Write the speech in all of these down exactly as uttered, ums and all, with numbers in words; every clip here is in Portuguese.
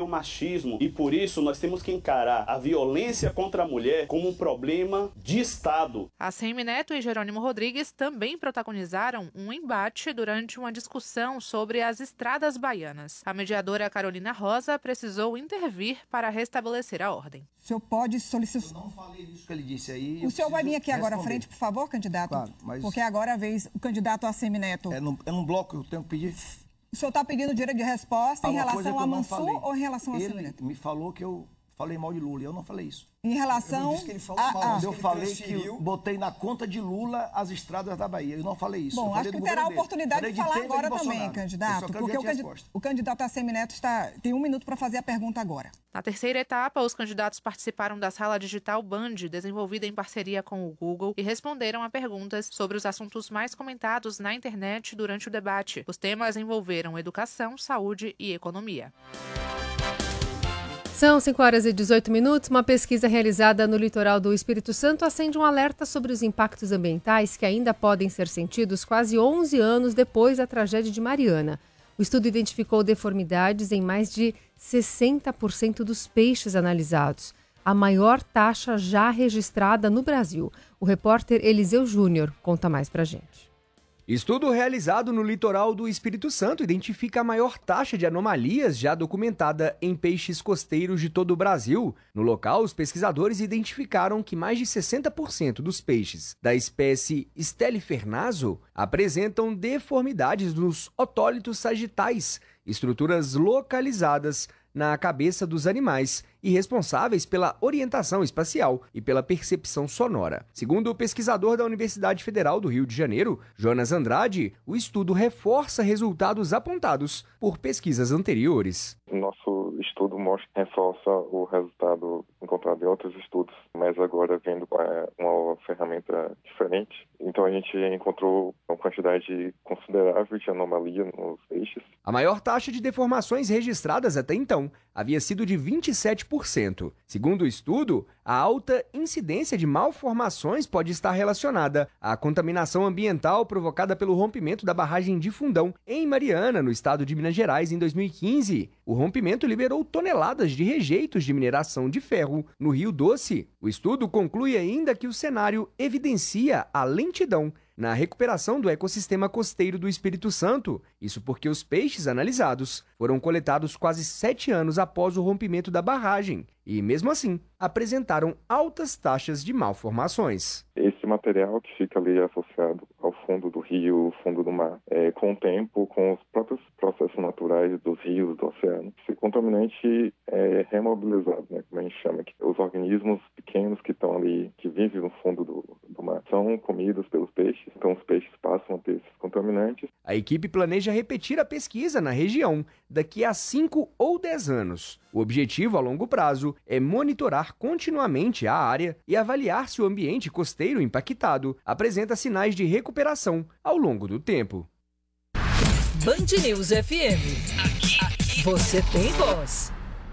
o machismo e por isso nós temos que encarar a violência contra a mulher como um problema de Estado. ACM Neto e Jerônimo Rodrigues também protagonizaram um embate durante uma discussão sobre as estradas baianas. A mediadora Carolina Rosa precisou intervir para restabelecer a ordem. O senhor pode solicitar... Eu não falei isso que ele disse aí. O senhor vai vir aqui agora à frente, por favor, candidato? Claro, mas... Porque agora é a vez o candidato ACM Neto. É num, é num bloco que eu tenho que pedir... O senhor está pedindo direito de resposta em relação a Mansur ou em relação a ACM Neto? Ele me falou que eu falei mal de Lula e eu não falei isso. Em relação... Eu, que ele falou a, mal, a, eu ele falei transferiu. que eu botei na conta de Lula as estradas da Bahia. Eu não falei isso. Bom, acho que terá a oportunidade de, de falar agora também, candidato. Porque o, candid... o candidato ACM Neto está... tem um minuto para fazer a pergunta agora. Na terceira etapa, os candidatos participaram da Sala Digital Band, desenvolvida em parceria com o Google, e responderam a perguntas sobre os assuntos mais comentados na internet durante o debate. Os temas envolveram educação, saúde e economia. São cinco horas e dezoito minutos. Uma pesquisa realizada no litoral do Espírito Santo acende um alerta sobre os impactos ambientais que ainda podem ser sentidos quase onze anos depois da tragédia de Mariana. O estudo identificou deformidades em mais de sessenta por cento dos peixes analisados, a maior taxa já registrada no Brasil. O repórter Eliseu Júnior conta mais pra gente. Estudo realizado no litoral do Espírito Santo identifica a maior taxa de anomalias já documentada em peixes costeiros de todo o Brasil. No local, os pesquisadores identificaram que mais de sessenta por cento dos peixes da espécie Stelifernaso apresentam deformidades nos otólitos sagitais, estruturas localizadas na cabeça dos animais e responsáveis pela orientação espacial e pela percepção sonora. Segundo o pesquisador da Universidade Federal do Rio de Janeiro, Jonas Andrade, o estudo reforça resultados apontados por pesquisas anteriores. Nosso estudo mostra, reforça o resultado encontrado em outros estudos, mas agora vendo uma ferramenta diferente. Então a gente encontrou uma quantidade considerável de anomalia nos peixes. A maior taxa de deformações registradas até então havia sido de vinte e sete por cento. Segundo o estudo, a alta incidência de malformações pode estar relacionada à contaminação ambiental provocada pelo rompimento da barragem de Fundão, em Mariana, no estado de Minas Gerais, em dois mil e quinze. O rompimento liberou toneladas de rejeitos de mineração de ferro no Rio Doce. O estudo conclui ainda que o cenário evidencia a lentidão na recuperação do ecossistema costeiro do Espírito Santo. Isso porque os peixes analisados foram coletados quase sete anos após o rompimento da barragem e, mesmo assim, apresentaram altas taxas de malformações. Esse material que fica ali associado ao fundo do rio, fundo do mar, é, com o tempo, com os próprios processos naturais dos rios, do oceano, esse contaminante é remobilizado, né, como a gente chama aqui. Os organismos pequenos que estão ali, que vivem no fundo do, do mar, são comidos pelos peixes, então os peixes passam a ter esses contaminantes. A equipe planeja repetir a pesquisa na região daqui a cinco ou dez anos. O objetivo a longo prazo é monitorar continuamente a área e avaliar se o ambiente costeiro impactado apresenta sinais de recuperação ao longo do tempo. Band News F M. Aqui, aqui você tem voz.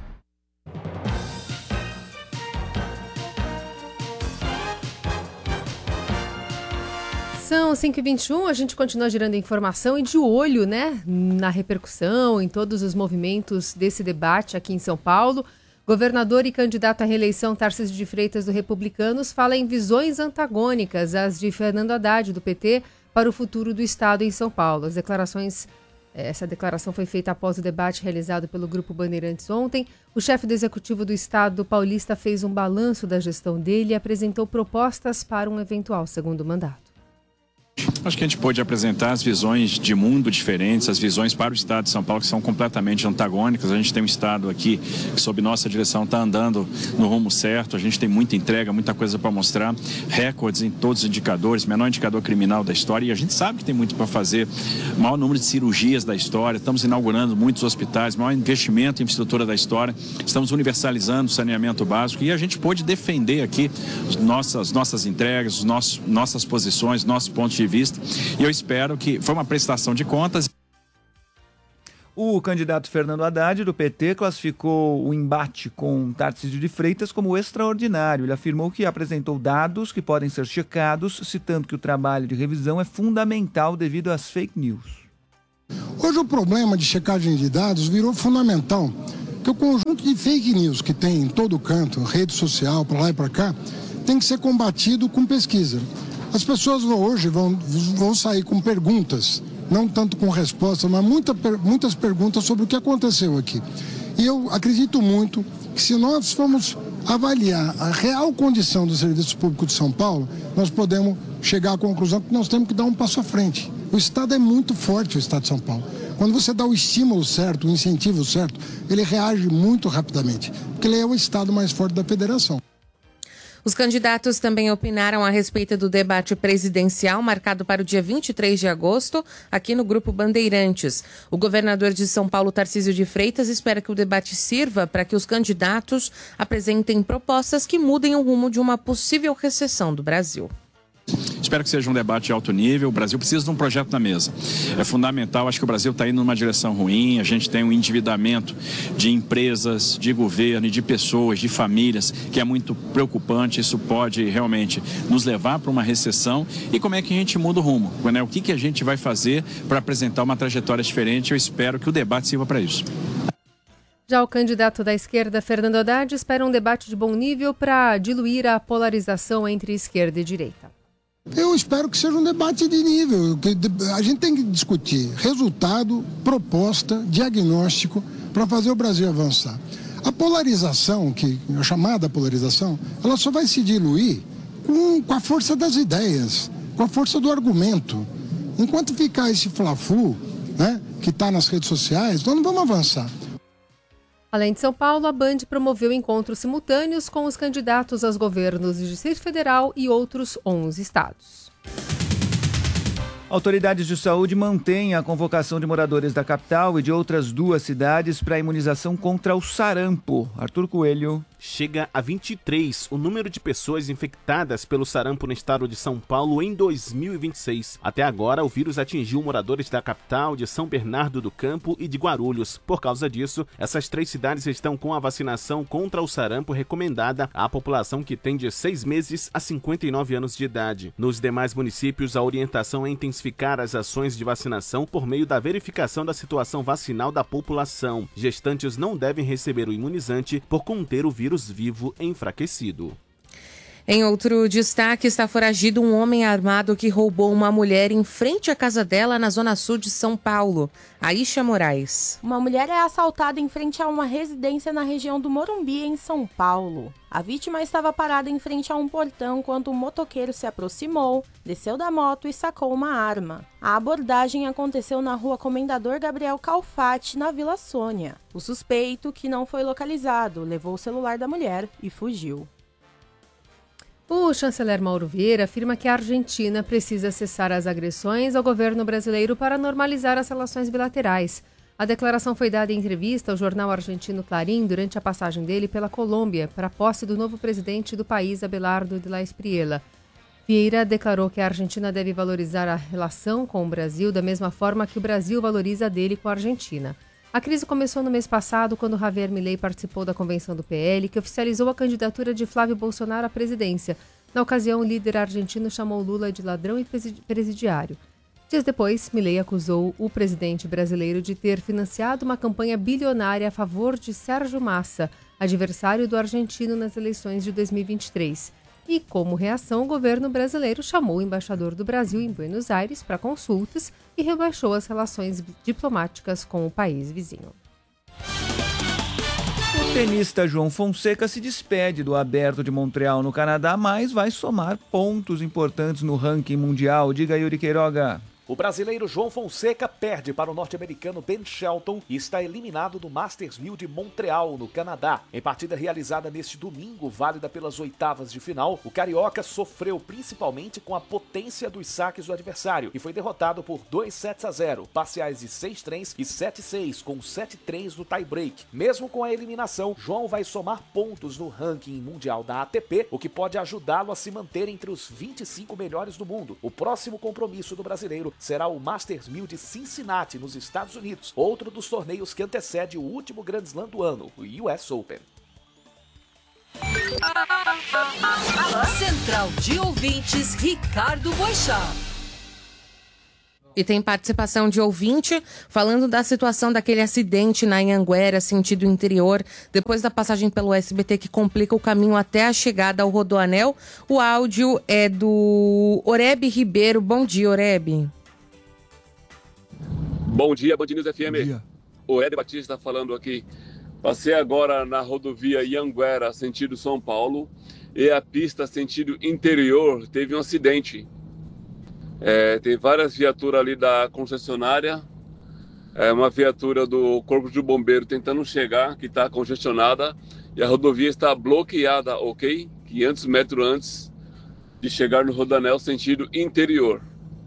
São cinco e vinte e um, a gente continua gerando informação e de olho, né, na repercussão, em todos os movimentos desse debate aqui em São Paulo. Governador e candidato à reeleição Tarcísio de Freitas do Republicanos fala em visões antagônicas às de Fernando Haddad do P T para o futuro do Estado em São Paulo. As declarações, essa declaração foi feita após o debate realizado pelo Grupo Bandeirantes ontem. O chefe do Executivo do Estado paulista fez um balanço da gestão dele e apresentou propostas para um eventual segundo mandato. Acho que a gente pôde apresentar as visões de mundo diferentes, as visões para o Estado de São Paulo que são completamente antagônicas. A gente tem um Estado aqui que, sob nossa direção, está andando no rumo certo. A gente tem muita entrega, muita coisa para mostrar, recordes em todos os indicadores, menor indicador criminal da história. E a gente sabe que tem muito para fazer, maior número de cirurgias da história. Estamos inaugurando muitos hospitais, maior investimento em infraestrutura da história. Estamos universalizando o saneamento básico e a gente pôde defender aqui nossas, nossas entregas, os nossos, nossas posições, nossos pontos de vista, e eu espero que foi uma prestação de contas. O candidato Fernando Haddad, do P T, classificou o embate com Tarcísio de Freitas como extraordinário. Ele afirmou que apresentou dados que podem ser checados, citando que o trabalho de revisão é fundamental devido às fake news. Hoje o problema de checagem de dados virou fundamental. que o conjunto de fake news que tem em todo canto, rede social, para lá e para cá, tem que ser combatido com pesquisa. As pessoas hoje vão, vão sair com perguntas, não tanto com respostas, mas muita, muitas perguntas sobre o que aconteceu aqui. E eu acredito muito que se nós formos avaliar a real condição do serviço público de São Paulo, nós podemos chegar à conclusão que nós temos que dar um passo à frente. O Estado é muito forte, o Estado de São Paulo. Quando você dá o estímulo certo, o incentivo certo, ele reage muito rapidamente, porque ele é o Estado mais forte da federação. Os candidatos também opinaram a respeito do debate presidencial marcado para o dia vinte e três de agosto, aqui no Grupo Bandeirantes. O governador de São Paulo, Tarcísio de Freitas, espera que o debate sirva para que os candidatos apresentem propostas que mudem o rumo de uma possível recessão do Brasil. Espero que seja um debate de alto nível. O Brasil precisa de um projeto na mesa. É fundamental, acho que o Brasil está indo numa direção ruim. A gente tem um endividamento de empresas, de governo, de pessoas, de famílias, que é muito preocupante. Isso pode realmente nos levar para uma recessão. E como é que a gente muda o rumo? Né? O que, que a gente vai fazer para apresentar uma trajetória diferente? Eu espero que o debate sirva para isso. Já o candidato da esquerda, Fernando Haddad, espera um debate de bom nível para diluir a polarização entre esquerda e direita. Eu espero que seja um debate de nível. A gente tem que discutir resultado, proposta, diagnóstico para fazer o Brasil avançar. A polarização, que a chamada polarização, ela só vai se diluir com, com a força das ideias, com a força do argumento. Enquanto ficar esse fla-flu, né, que está nas redes sociais, nós não vamos avançar. Além de São Paulo, a Band promoveu encontros simultâneos com os candidatos aos governos do Distrito Federal e outros onze estados. Autoridades de saúde mantêm a convocação de moradores da capital e de outras duas cidades para a imunização contra o sarampo. Arthur Coelho. Chega a vinte e três o número de pessoas infectadas pelo sarampo no estado de São Paulo em dois mil e vinte e seis. Até agora, o vírus atingiu moradores da capital, de São Bernardo do Campo e de Guarulhos. Por causa disso, essas três cidades estão com a vacinação contra o sarampo recomendada à população que tem de seis meses a cinquenta e nove anos de idade. Nos demais municípios, a orientação é intensificar as ações de vacinação por meio da verificação da situação vacinal da população. Gestantes não devem receber o imunizante por conter o vírus vivo enfraquecido. Em outro destaque, está foragido um homem armado que roubou uma mulher em frente à casa dela na zona sul de São Paulo. Aisha Moraes. Uma mulher é assaltada em frente a uma residência na região do Morumbi, em São Paulo. A vítima estava parada em frente a um portão quando um motoqueiro se aproximou, desceu da moto e sacou uma arma. A abordagem aconteceu na rua Comendador Gabriel Calfati, na Vila Sônia. O suspeito, que não foi localizado, levou o celular da mulher e fugiu. O chanceler Mauro Vieira afirma que a Argentina precisa cessar as agressões ao governo brasileiro para normalizar as relações bilaterais. A declaração foi dada em entrevista ao jornal argentino Clarín durante a passagem dele pela Colômbia para a posse do novo presidente do país, Abelardo de la Espriella. Vieira declarou que a Argentina deve valorizar a relação com o Brasil da mesma forma que o Brasil valoriza a dele com a Argentina. A crise começou no mês passado, quando Javier Milei participou da convenção do P L, que oficializou a candidatura de Flávio Bolsonaro à presidência. Na ocasião, o líder argentino chamou Lula de ladrão e presidiário. Dias depois, Milei acusou o presidente brasileiro de ter financiado uma campanha bilionária a favor de Sérgio Massa, adversário do argentino nas eleições de dois mil e vinte e três. E, como reação, o governo brasileiro chamou o embaixador do Brasil em Buenos Aires para consultas e rebaixou as relações diplomáticas com o país vizinho. O tenista João Fonseca se despede do Aberto de Montreal, no Canadá, mas vai somar pontos importantes no ranking mundial. Diga, Yuri Queiroga. O brasileiro João Fonseca perde para o norte-americano Ben Shelton e está eliminado do Masters mil de Montreal, no Canadá. Em partida realizada neste domingo, válida pelas oitavas de final, o carioca sofreu principalmente com a potência dos saques do adversário e foi derrotado por dois sets a zero, parciais de seis a três e sete a seis, com sete a três no tie-break. Mesmo com a eliminação, João vai somar pontos no ranking mundial da A T P, o que pode ajudá-lo a se manter entre os vinte e cinco melhores do mundo. O próximo compromisso do brasileiro será o Masters mil de Cincinnati, nos Estados Unidos, outro dos torneios que antecede o último Grand Slam do ano, o U S Open. Central de Ouvintes, Ricardo Boixá. E tem participação de ouvinte falando da situação daquele acidente na Anhanguera, sentido interior, depois da passagem pelo S B T que complica o caminho até a chegada ao Rodoanel. O áudio é do Oreb Ribeiro. Bom dia, Oreb. Bom dia, Band News F M. O Ed Batista falando aqui. Passei agora na rodovia Anhanguera, sentido São Paulo, e a pista sentido interior teve um acidente. É, tem várias viaturas ali da concessionária, é, uma viatura do Corpo de Bombeiro tentando chegar, que está congestionada, e a rodovia está bloqueada, ok? quinhentos metros antes de chegar no Rodoanel, sentido interior.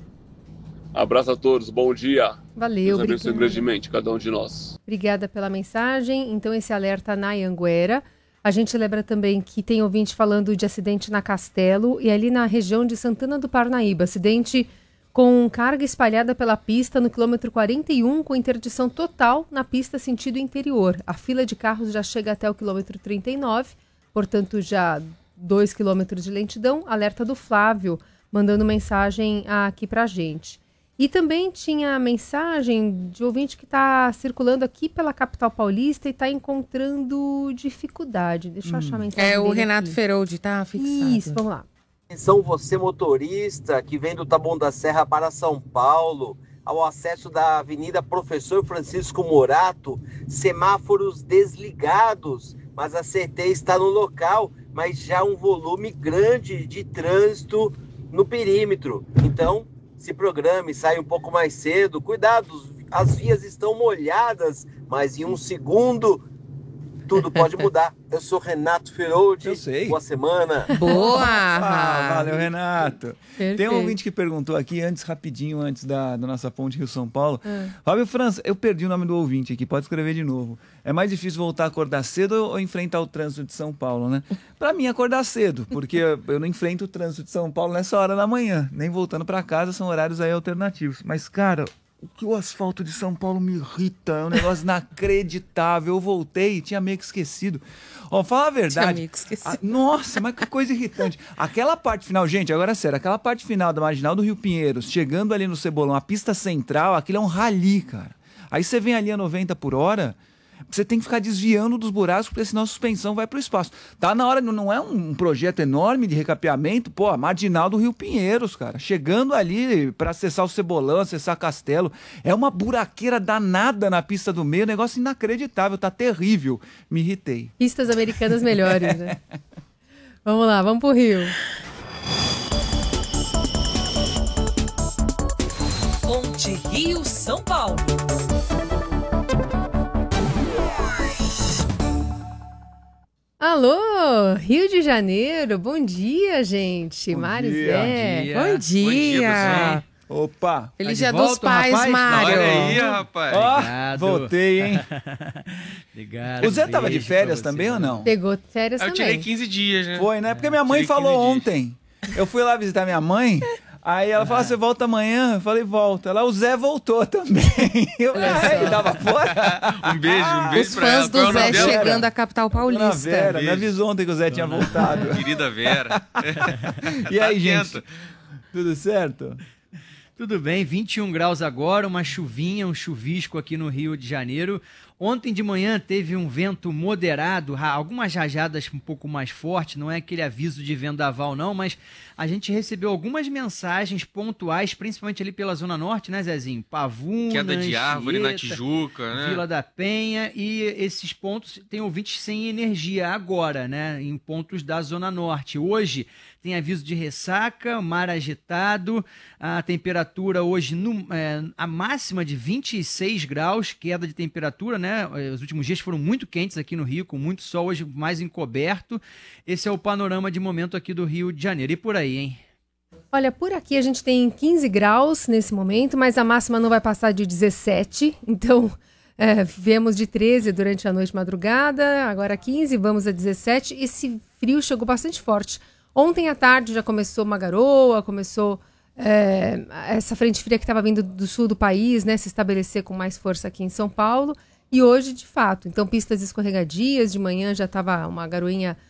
Abraço a todos, bom dia. Valeu, Deus abençoe grandemente cada um de nós. Obrigada pela mensagem. Então, esse alerta na Anhanguera. A gente lembra também que tem ouvinte falando de acidente na Castelo e ali na região de Santana do Parnaíba. Acidente com carga espalhada pela pista no quilômetro quarenta e um, com interdição total na pista sentido interior. A fila de carros já chega até o quilômetro trinta e nove, portanto já dois quilômetros de lentidão. Alerta do Flávio, mandando mensagem aqui pra gente. E também tinha mensagem de ouvinte que está circulando aqui pela capital paulista e está encontrando dificuldade. Deixa eu achar a mensagem. É o Renato aqui. Feroldi, tá fixado. Isso, vamos lá. Atenção você motorista que vem do Taboão da Serra para São Paulo, ao acesso da Avenida Professor Francisco Morato, semáforos desligados, mas a C T está no local, mas já um volume grande de trânsito no perímetro. Então, se programe, sai um pouco mais cedo. Cuidado, as vias estão molhadas, mas em um segundo tudo pode mudar. Eu sou Renato Feroldi. Eu sei. Boa semana. Boa! Ah, valeu, Renato. Perfeito. Tem um ouvinte que perguntou aqui, antes, rapidinho, antes da, da nossa ponte Rio-São Paulo. É. Fábio França, eu perdi o nome do ouvinte aqui, pode escrever de novo. É mais difícil voltar a acordar cedo ou enfrentar o trânsito de São Paulo, né? Pra mim, acordar cedo, porque eu não enfrento o trânsito de São Paulo nessa hora da manhã. Nem voltando pra casa, são horários aí alternativos. Mas, cara, o que o asfalto de São Paulo me irrita, é um negócio inacreditável. Eu voltei e tinha meio que esquecido. Ó, fala a verdade. Tinha meio que esquecido. A, nossa, mas que coisa irritante. Aquela parte final, gente, agora é sério, aquela parte final da Marginal do Rio Pinheiros, chegando ali no Cebolão, a pista central, aquilo é um rally, cara. Aí você vem ali a noventa por hora, você tem que ficar desviando dos buracos, porque senão a suspensão vai para o espaço. Tá na hora, não é um projeto enorme de recapeamento, pô, a Marginal do Rio Pinheiros, cara. Chegando ali para acessar o Cebolão, acessar Castelo, é uma buraqueira danada na pista do meio, negócio inacreditável, tá terrível. Me irritei. Pistas americanas melhores, né? Vamos lá, vamos pro Rio. Ponte Rio-São Paulo. Alô, Rio de Janeiro, bom dia, gente. Bom Mário dia, Zé. Bom dia. Opa. Feliz Tá Dia volta, dos Pais, rapaz? Mário. Olha aí, rapaz. Ó, Obrigado. voltei, hein? Obrigado. O Zé tava de beijo férias pra você, também ou não? Pegou férias Eu também. tirei quinze dias, né? Foi, né? Porque minha mãe Tirei falou quinze ontem. Eu fui lá visitar minha mãe, aí ela falou, você volta amanhã? Eu falei, volta. Ela, o Zé voltou também. Eu, ah, ele tava fora? Um beijo, um beijo Os pra ela. fãs Qual é do o nome Zé dela? chegando à capital Dona paulista. Vera, me Beijo. avisou ontem que o Zé tinha voltado. Querida Vera. E aí, Tá gente? atento. Tudo certo? Tudo bem, vinte e um graus agora, uma chuvinha, um chuvisco aqui no Rio de Janeiro. Ontem de manhã teve um vento moderado, ra- algumas rajadas um pouco mais fortes, não é aquele aviso de vendaval não, mas a gente recebeu algumas mensagens pontuais, principalmente ali pela Zona Norte, né, Zezinho? Pavuna, Queda de árvore na Anchieta, Tijuca, né? Vila da Penha, e esses pontos tem ouvintes sem energia agora, né, em pontos da Zona Norte. Hoje tem aviso de ressaca, mar agitado, a temperatura hoje, no, é, a máxima de vinte e seis graus, queda de temperatura, né? Os últimos dias foram muito quentes aqui no Rio, com muito sol, hoje mais encoberto. Esse é o panorama de momento aqui do Rio de Janeiro. E por aí, hein? Olha, por aqui a gente tem quinze graus nesse momento, mas a máxima não vai passar de dezessete, então é, viemos de treze durante a noite e madrugada, agora quinze, vamos a dezessete. Esse frio chegou bastante forte. Ontem à tarde já começou uma garoa, começou é, essa frente fria que estava vindo do sul do país, né, se estabelecer com mais força aqui em São Paulo. E hoje, de fato, então pistas escorregadias, de manhã já estava uma garoinha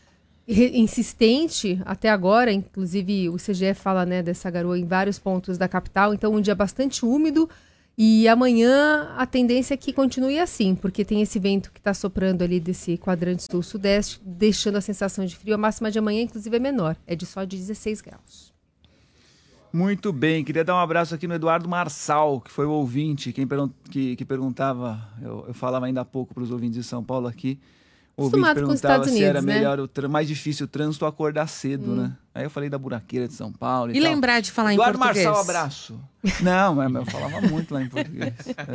insistente até agora, inclusive o I C G E fala, né, dessa garoa em vários pontos da capital, então um dia bastante úmido, e amanhã a tendência é que continue assim, porque tem esse vento que está soprando ali desse quadrante sul-sudeste, deixando a sensação de frio. A máxima de amanhã, inclusive, é menor, é de só de dezesseis graus. Muito bem, queria dar um abraço aqui no Eduardo Marçal, que foi o ouvinte, quem pergun- que, que perguntava, eu, eu falava ainda há pouco para os ouvintes de São Paulo aqui, o ouvinte Acostumado com os perguntava Estados se Unidos, era né? melhor, o tr- mais difícil o trânsito ou acordar cedo, Hum. né? Aí eu falei da buraqueira de São Paulo e, E tal. lembrar de falar em Eduardo português. Marçal, abraço. Não, mas eu falava muito lá em português.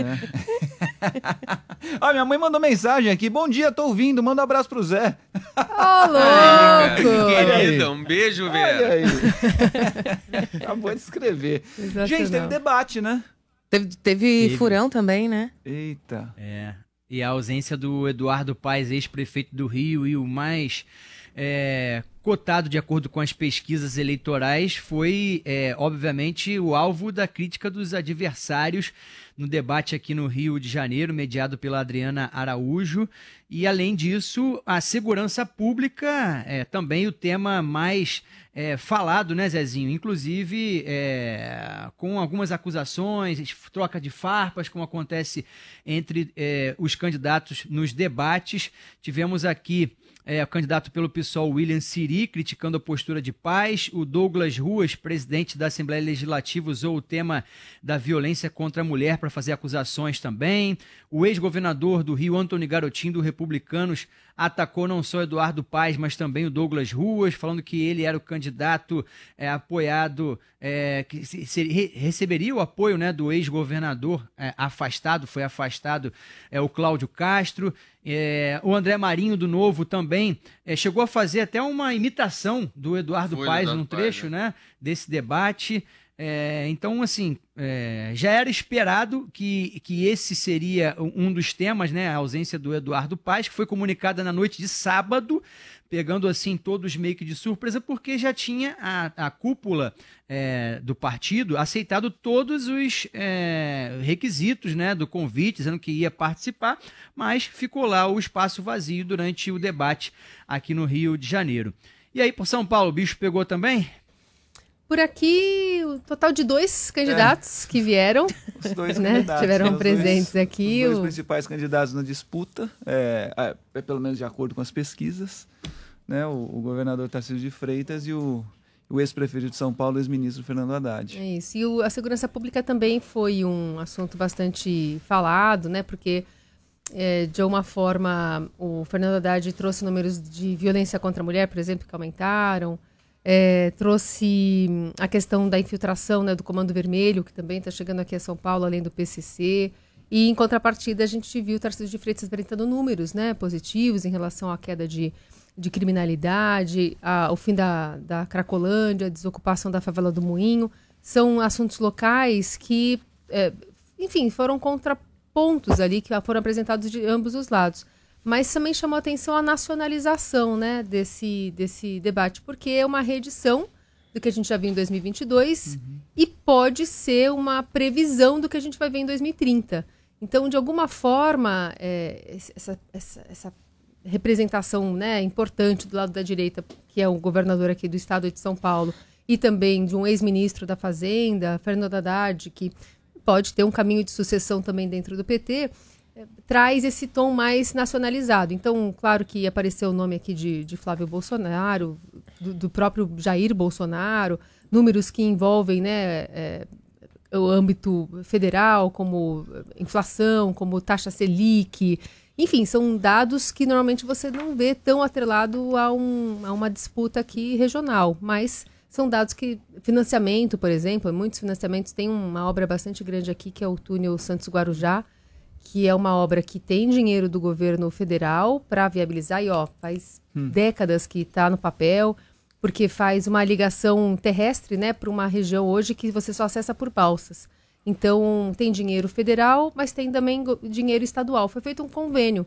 É. Ó, minha mãe mandou mensagem aqui, bom dia, tô ouvindo, manda um abraço pro Zé. Ô, Aí, louco! cara, querida, um beijo, Olha Vera. aí. Acabou de escrever. Sensacional. Gente, teve debate, né? Teve, teve, Teve. furão também, né? Eita. É. E a ausência do Eduardo Paes, ex-prefeito do Rio, e o mais é, cotado de acordo com as pesquisas eleitorais, foi, é, obviamente, o alvo da crítica dos adversários no debate aqui no Rio de Janeiro, mediado pela Adriana Araújo. E, além disso, a segurança pública é também o tema mais é, falado, né, Zezinho? Inclusive, é, com algumas acusações, troca de farpas, como acontece entre é, os candidatos nos debates. Tivemos aqui é, o candidato pelo PSOL, William Siri, criticando a postura de Paes. O Douglas Ruas, presidente da Assembleia Legislativa, usou o tema da violência contra a mulher para fazer acusações também. O ex-governador do Rio, Antônio Garotinho, do Republicanos, atacou não só Eduardo Paes, mas também o Douglas Ruas, falando que ele era o candidato é, apoiado, é, que se, se, re, receberia o apoio, né, do ex-governador é, afastado, foi afastado é, o Cláudio Castro. É, o André Marinho, do Novo, também é, chegou a fazer até uma imitação do Eduardo Foi Paes Eduardo num Paes, trecho, né? né, desse debate. É, então, assim, é, já era esperado que, que esse seria um dos temas, né, a ausência do Eduardo Paes, que foi comunicada na noite de sábado, pegando assim todos meio que de surpresa, porque já tinha a, a cúpula é, do partido aceitado todos os é, requisitos, né, do convite, dizendo que ia participar, mas ficou lá o espaço vazio durante o debate aqui no Rio de Janeiro. E aí, por São Paulo, o bicho pegou também? Por aqui, o total de dois candidatos é. que vieram, Os dois né, candidatos, tiveram né, presentes dois, aqui. Os dois o... principais candidatos na disputa, é, é, pelo menos de acordo com as pesquisas, né, o, o governador Tarcísio de Freitas e o, o ex-prefeito de São Paulo, o ex-ministro Fernando Haddad. É isso. E o, a segurança pública também foi um assunto bastante falado, né, porque, é, de uma forma, o Fernando Haddad trouxe números de violência contra a mulher, por exemplo, que aumentaram. É, trouxe a questão da infiltração, né, do Comando Vermelho, que também está chegando aqui a São Paulo, além do P C C. E, em contrapartida, a gente viu o Tarcísio de Freitas apresentando números, né, positivos em relação à queda de, de criminalidade, a, o fim da, da Cracolândia, a desocupação da favela do Moinho. São assuntos locais que, é, enfim, foram contrapontos ali, que foram apresentados de ambos os lados. Mas também chamou a atenção a nacionalização, né, desse, desse debate, porque é uma reedição do que a gente já viu em dois mil e vinte e dois uhum. e pode ser uma previsão do que a gente vai ver em dois mil e trinta. Então, de alguma forma, é, essa, essa, essa representação, né, importante do lado da direita, que é o governador aqui do estado de São Paulo, e também de um ex-ministro da Fazenda, Fernando Haddad, que pode ter um caminho de sucessão também dentro do P T, traz esse tom mais nacionalizado. Então, claro que apareceu o nome aqui de, de Flávio Bolsonaro, do, do próprio Jair Bolsonaro, números que envolvem, né, é, o âmbito federal, como inflação, como taxa Selic. Enfim, são dados que normalmente você não vê tão atrelado a, um, a uma disputa aqui regional, mas são dados que, financiamento, por exemplo, muitos financiamentos, tem uma obra bastante grande aqui, que é o túnel Santos-Guarujá, que é uma obra que tem dinheiro do governo federal para viabilizar, e ó, faz hum. décadas que está no papel, porque faz uma ligação terrestre, né, para uma região hoje que você só acessa por balsas. Então, tem dinheiro federal, mas tem também dinheiro estadual. Foi feito um convênio.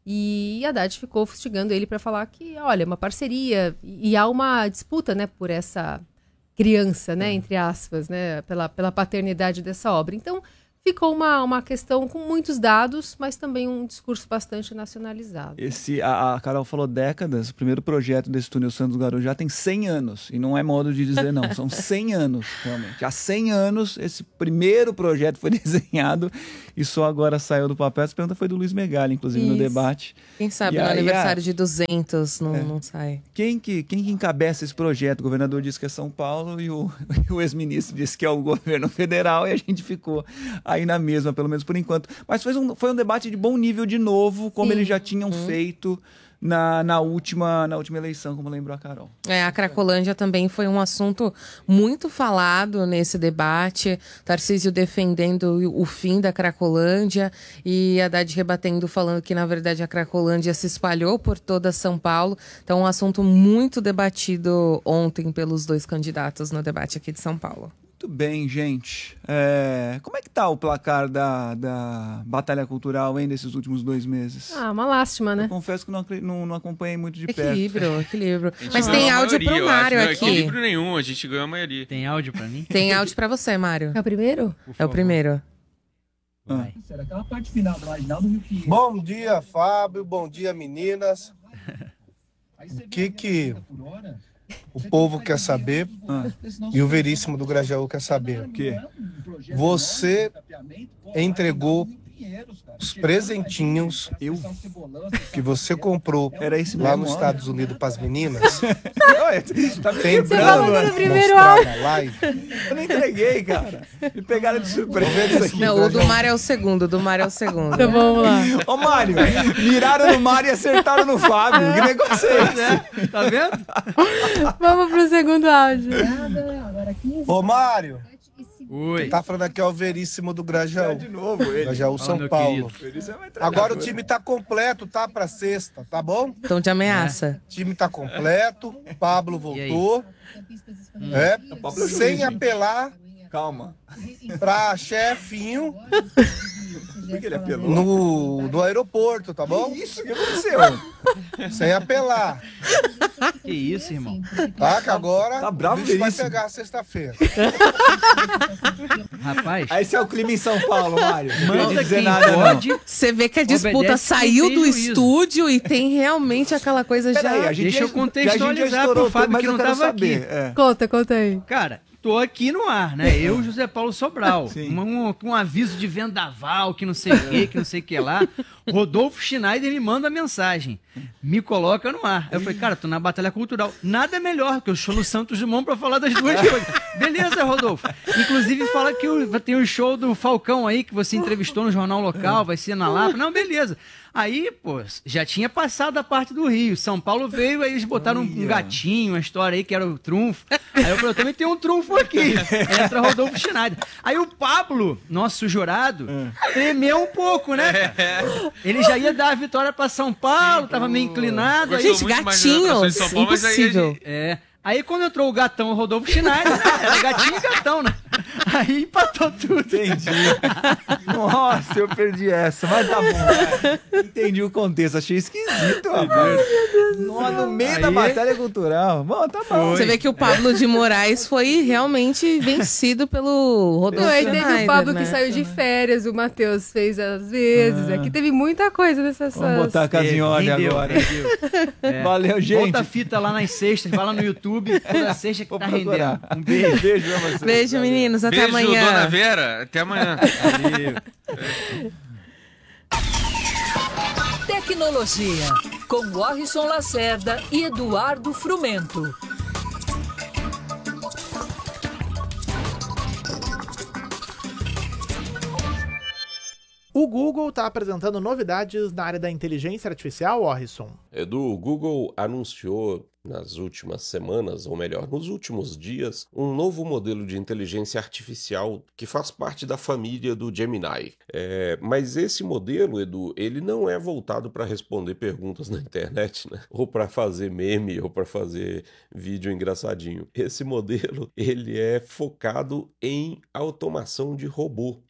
E a Haddad ficou fustigando ele para falar que, olha, uma parceria, e, e há uma disputa, né, por essa criança, né, entre aspas, né, pela, pela paternidade dessa obra. Então, ficou uma, uma questão com muitos dados, mas também um discurso bastante nacionalizado. Esse, a, a Carol falou décadas, o primeiro projeto desse túnel Santos Guarujá tem cem anos, e não é modo de dizer não, são cem anos, realmente. Há cem anos esse primeiro projeto foi desenhado e só agora saiu do papel. Essa pergunta foi do Luiz Megali, inclusive, Isso. no debate. Quem sabe E no aí, aniversário a... de duzentos não, É. não sai. Quem que, quem que encabeça esse projeto? O governador disse que é São Paulo e o, o ex-ministro disse que é o governo federal, e a gente ficou aí na mesma, pelo menos por enquanto. Mas foi um, foi um debate de bom nível de novo, como Sim. eles já tinham Uhum. feito na, na, última, na última eleição, como lembrou a Carol. É, a Cracolândia também foi um assunto muito falado nesse debate. Tarcísio defendendo o fim da Cracolândia e Haddad rebatendo, falando que, na verdade, a Cracolândia se espalhou por toda São Paulo. Então, um assunto muito debatido ontem pelos dois candidatos no debate aqui de São Paulo. Muito bem, gente. É, como é que tá o placar da, da Batalha Cultural, hein, desses últimos dois meses? Ah, uma lástima, né? Eu confesso que não, acre- não, não acompanhei muito de Equilíbrio, perto. equilíbrio. A gente Mas ganhou tem a áudio maioria, pro eu acho. Mário Não é aqui. equilíbrio nenhum, a gente ganhou a maioria. Tem áudio pra mim? Tem áudio pra você, Mário. É o primeiro? É o primeiro. Ah. Bom dia, Fábio. Bom dia, meninas. O que que o povo quer saber Ah. e o Veríssimo do Grajaú quer saber? O quê? Você entregou os presentinhos Eu? que você comprou Era esse lá mesmo nos áudio? Estados Unidos para as meninas. Olha, tá me Tem quebrando, como mano. no primeiro mostrar áudio. na live? Eu não entreguei, cara. Me pegaram de surpresa isso aqui. Não, o do Mário é o segundo, o do Mário é o segundo. Então vamos lá. Ô, Mário, miraram no Mário e acertaram no Fábio. Que negócio é esse? É, tá vendo? Vamos pro segundo áudio. Ô, Mário, Oi. quem tá falando aqui é o Veríssimo do Grajaú. De novo ele. Grajaú, São meu Paulo. Isso é uma entrega. Agora o time tá completo, tá? Pra sexta, tá bom? Tom de ameaça. O time tá completo, Pablo voltou. É, Pablo sem Juiz, hein? apelar Calma. pra chefinho Por que ele apelou? no, no aeroporto, tá bom? Que isso? O que aconteceu? Sem apelar, Que isso, irmão? tá? Que agora Tá bravo o bicho vai Veríssimo. pegar sexta-feira. Rapaz, Aí esse é o clima em São Paulo, Mário. Não queria manda dizer quem nada, não. pode. Você vê que a disputa Obedece quem saiu tem do juízo. estúdio e tem realmente aquela coisa já... Peraí, a gente Deixa já- eu contextualizar a gente já estourou pro Fábio tudo, mas que eu não quero tava saber. aqui. É. Conta, conta aí. Cara, tô aqui no ar, né? Eu, José Paulo Sobral. Sim. Um, um, um aviso de vendaval, que não sei o que, que não sei o que lá. Rodolfo Schneider me manda mensagem. Me coloca no ar. Aí eu falei, cara, tô na Batalha Cultural. Nada melhor que eu show no Santos Dumont pra falar das duas coisas. Beleza, Rodolfo. Inclusive fala que o- tem o show do Falcão aí, que você entrevistou no jornal local, vai ser na Lapa. Não, beleza. Aí, pô, já tinha passado a parte do Rio. São Paulo veio, aí eles botaram um, um gatinho, uma história aí que era o trunfo. Aí eu falei, eu também tenho um trunfo aqui. Entra Rodolfo Schneider. Aí o Pablo, nosso jurado, tremeu um pouco, né? cara? Ele já ia dar a vitória pra São Paulo, tava meio inclinado. Aí, Gente, gatinhos, impossível. é. Aí quando entrou o gatão, o Rodolfo Schneider, né? Era gatinho e gatão, né? Aí empatou tudo. Entendi. Nossa, eu perdi essa, mas tá bom. Entendi o contexto, achei esquisito, rapaz. No, no meio Aí- da batalha cultural. Bom, tá bom. Você vê que o Pablo de Moraes foi realmente vencido pelo Rodolfo Não, aí teve Schneider, o Pablo né? que saiu de férias, o Matheus fez às vezes. Ah. Aqui teve muita coisa nessas. Vamos botar a casa em ordem Rendeu, agora. rendeu. É. Valeu, gente. Volta a fita lá nas sextas, vai lá no YouTube, toda sexta que Vou tá procurar. rendendo. Um beijo. Beijo pra você. Beijo, meninos. Até Beijo, amanhã. dona Vera. Até amanhã. Tecnologia, com Warrison Lacerda e Eduardo Frumento. O Google está apresentando novidades na área da inteligência artificial, Orrisson. Edu, o Google anunciou nas últimas semanas, ou melhor, nos últimos dias, um novo modelo de inteligência artificial que faz parte da família do Gemini. É, mas esse modelo, Edu, ele não é voltado para responder perguntas na internet, né? Ou para fazer meme, ou para fazer vídeo engraçadinho. Esse modelo, ele é focado em automação de robô.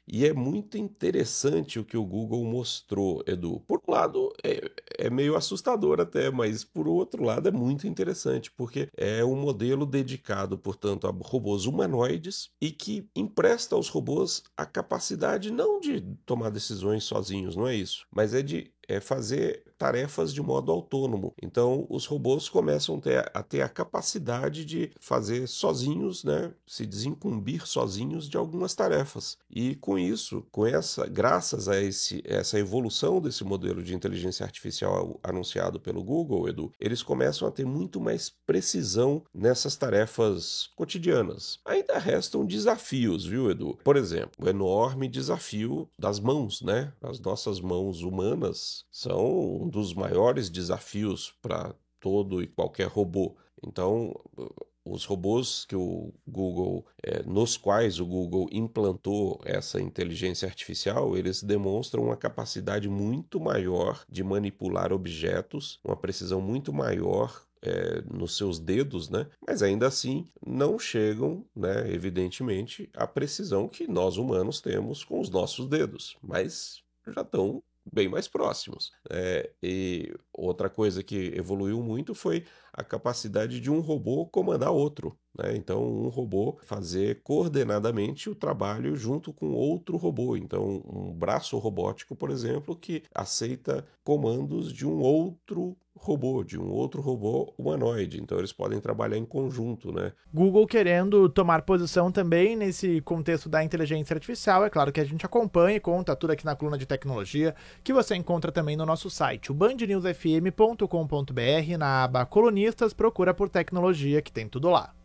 E é muito interessante o que o Google mostrou, Edu. Por um lado, é, é meio assustador até, mas por outro lado é muito interessante, porque é um modelo dedicado, portanto, a robôs humanoides e que empresta aos robôs a capacidade não de tomar decisões sozinhos, não é isso, mas é de é fazer tarefas de modo autônomo. Então, os robôs começam a ter, a ter a capacidade de fazer sozinhos, né, se desincumbir sozinhos de algumas tarefas. E com isso, com essa, graças a esse, essa evolução desse modelo de inteligência artificial anunciado pelo Google, Edu, eles começam a ter muito mais precisão nessas tarefas cotidianas. Ainda restam desafios, viu, Edu? Por exemplo, o enorme desafio das mãos, né? As nossas mãos humanas são um dos maiores desafios para todo e qualquer robô. Então, os robôs que o Google, é, nos quais o Google implantou essa inteligência artificial, eles demonstram uma capacidade muito maior de manipular objetos, uma precisão muito maior é, nos seus dedos, né? Mas ainda assim não chegam, né, evidentemente, à precisão que nós humanos temos com os nossos dedos, mas já estão bem mais próximos. É, e outra coisa que evoluiu muito foi a capacidade de um robô comandar outro, né? Então, um robô fazer coordenadamente o trabalho junto com outro robô. Então, um braço robótico, por exemplo, que aceita comandos de um outro robô, de um outro robô humanoide. Então, eles podem trabalhar em conjunto, né? Google querendo tomar posição também nesse contexto da inteligência artificial. É claro que a gente acompanha e conta tudo aqui na coluna de tecnologia, que você encontra também no nosso site, o band news f m ponto com ponto b r, na aba Colunistas, procura por tecnologia, que tem tudo lá.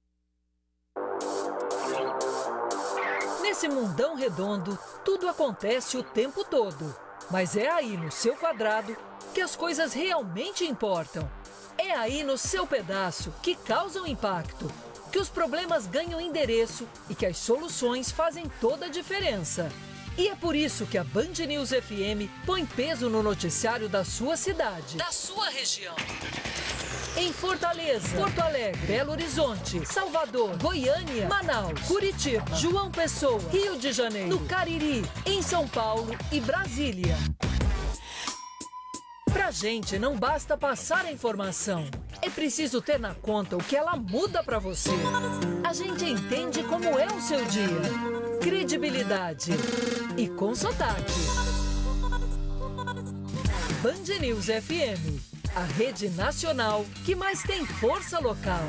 Nesse mundão redondo, tudo acontece o tempo todo. Mas é aí no seu quadrado que as coisas realmente importam. É aí no seu pedaço que causam impacto, que os problemas ganham endereço e que as soluções fazem toda a diferença. E é por isso que a Band News F M põe peso no noticiário da sua cidade, da sua região. Em Fortaleza, Porto Alegre, Belo Horizonte, Salvador, Goiânia, Manaus, Curitiba, João Pessoa, Rio de Janeiro, no Cariri, em São Paulo e Brasília. Pra gente não basta passar a informação, é preciso ter na conta o que ela muda pra você. A gente entende como é o seu dia. Credibilidade e com sotaque. Band News F M, a rede nacional que mais tem força local.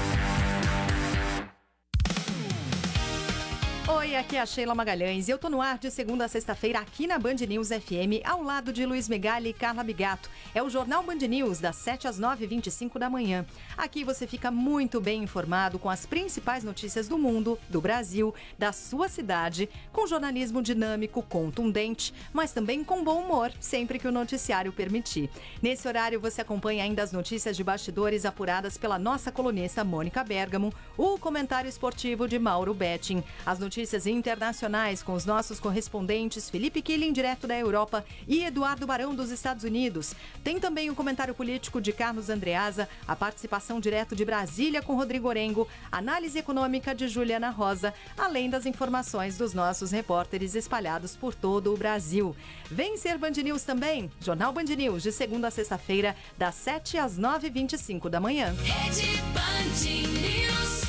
Oi, aqui é a Sheila Magalhães e eu tô no ar de segunda a sexta-feira aqui na Band News F M, ao lado de Luiz Megali e Carla Bigato. É o Jornal Band News, das sete às nove e vinte e cinco da manhã. Aqui você fica muito bem informado com as principais notícias do mundo, do Brasil, da sua cidade, com jornalismo dinâmico, contundente, mas também com bom humor, sempre que o noticiário permitir. Nesse horário você acompanha ainda as notícias de bastidores apuradas pela nossa colunista Mônica Bergamo, o comentário esportivo de Mauro Betting, as notícias Notícias internacionais com os nossos correspondentes Felipe Killing, direto da Europa, e Eduardo Barão, dos Estados Unidos. Tem também o comentário político de Carlos Andreasa, a participação direto de Brasília com Rodrigo Orengo, análise econômica de Juliana Rosa, além das informações dos nossos repórteres espalhados por todo o Brasil. Vem ser Band News também, Jornal Band News, de segunda a sexta-feira, das sete às nove e vinte e cinco da manhã. Rede Band News.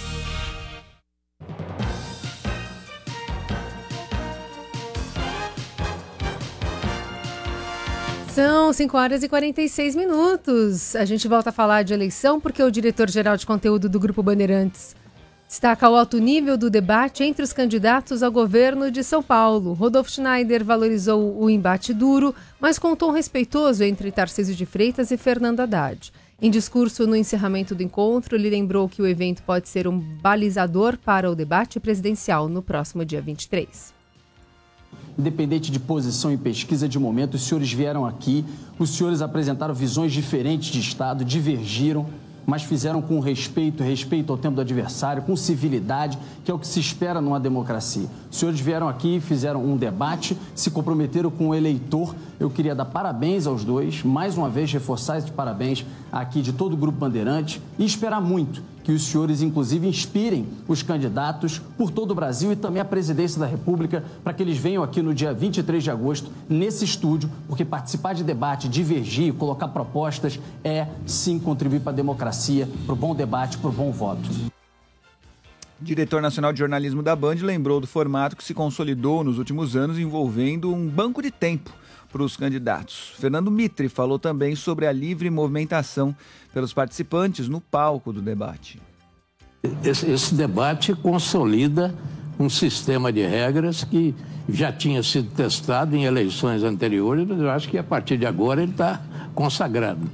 São cinco horas e quarenta e seis minutos. A gente volta a falar de eleição porque o diretor-geral de conteúdo do Grupo Bandeirantes destaca o alto nível do debate entre os candidatos ao governo de São Paulo. Rodolfo Schneider valorizou o embate duro, mas com um tom respeitoso entre Tarcísio de Freitas e Fernando Haddad. Em discurso no encerramento do encontro, ele lembrou que o evento pode ser um balizador para o debate presidencial no próximo dia vinte e três. Independente de posição e pesquisa de momento, os senhores vieram aqui, os senhores apresentaram visões diferentes de Estado, divergiram, mas fizeram com respeito, respeito ao tempo do adversário, com civilidade, que é o que se espera numa democracia. Os senhores vieram aqui, fizeram um debate, se comprometeram com o eleitor. Eu queria dar parabéns aos dois, mais uma vez reforçar esse parabéns aqui de todo o Grupo Bandeirante e esperar muito que os senhores, inclusive, inspirem os candidatos por todo o Brasil e também a presidência da República para que eles venham aqui no dia vinte e três de agosto, nesse estúdio, porque participar de debate, divergir, colocar propostas é, sim, contribuir para a democracia, para o bom debate, para o bom voto. O diretor nacional de jornalismo da Band lembrou do formato que se consolidou nos últimos anos envolvendo um banco de tempo para os candidatos. Fernando Mitre falou também sobre a livre movimentação pelos participantes no palco do debate. Esse, esse debate consolida um sistema de regras que já tinha sido testado em eleições anteriores, mas eu acho que a partir de agora ele está consagrado.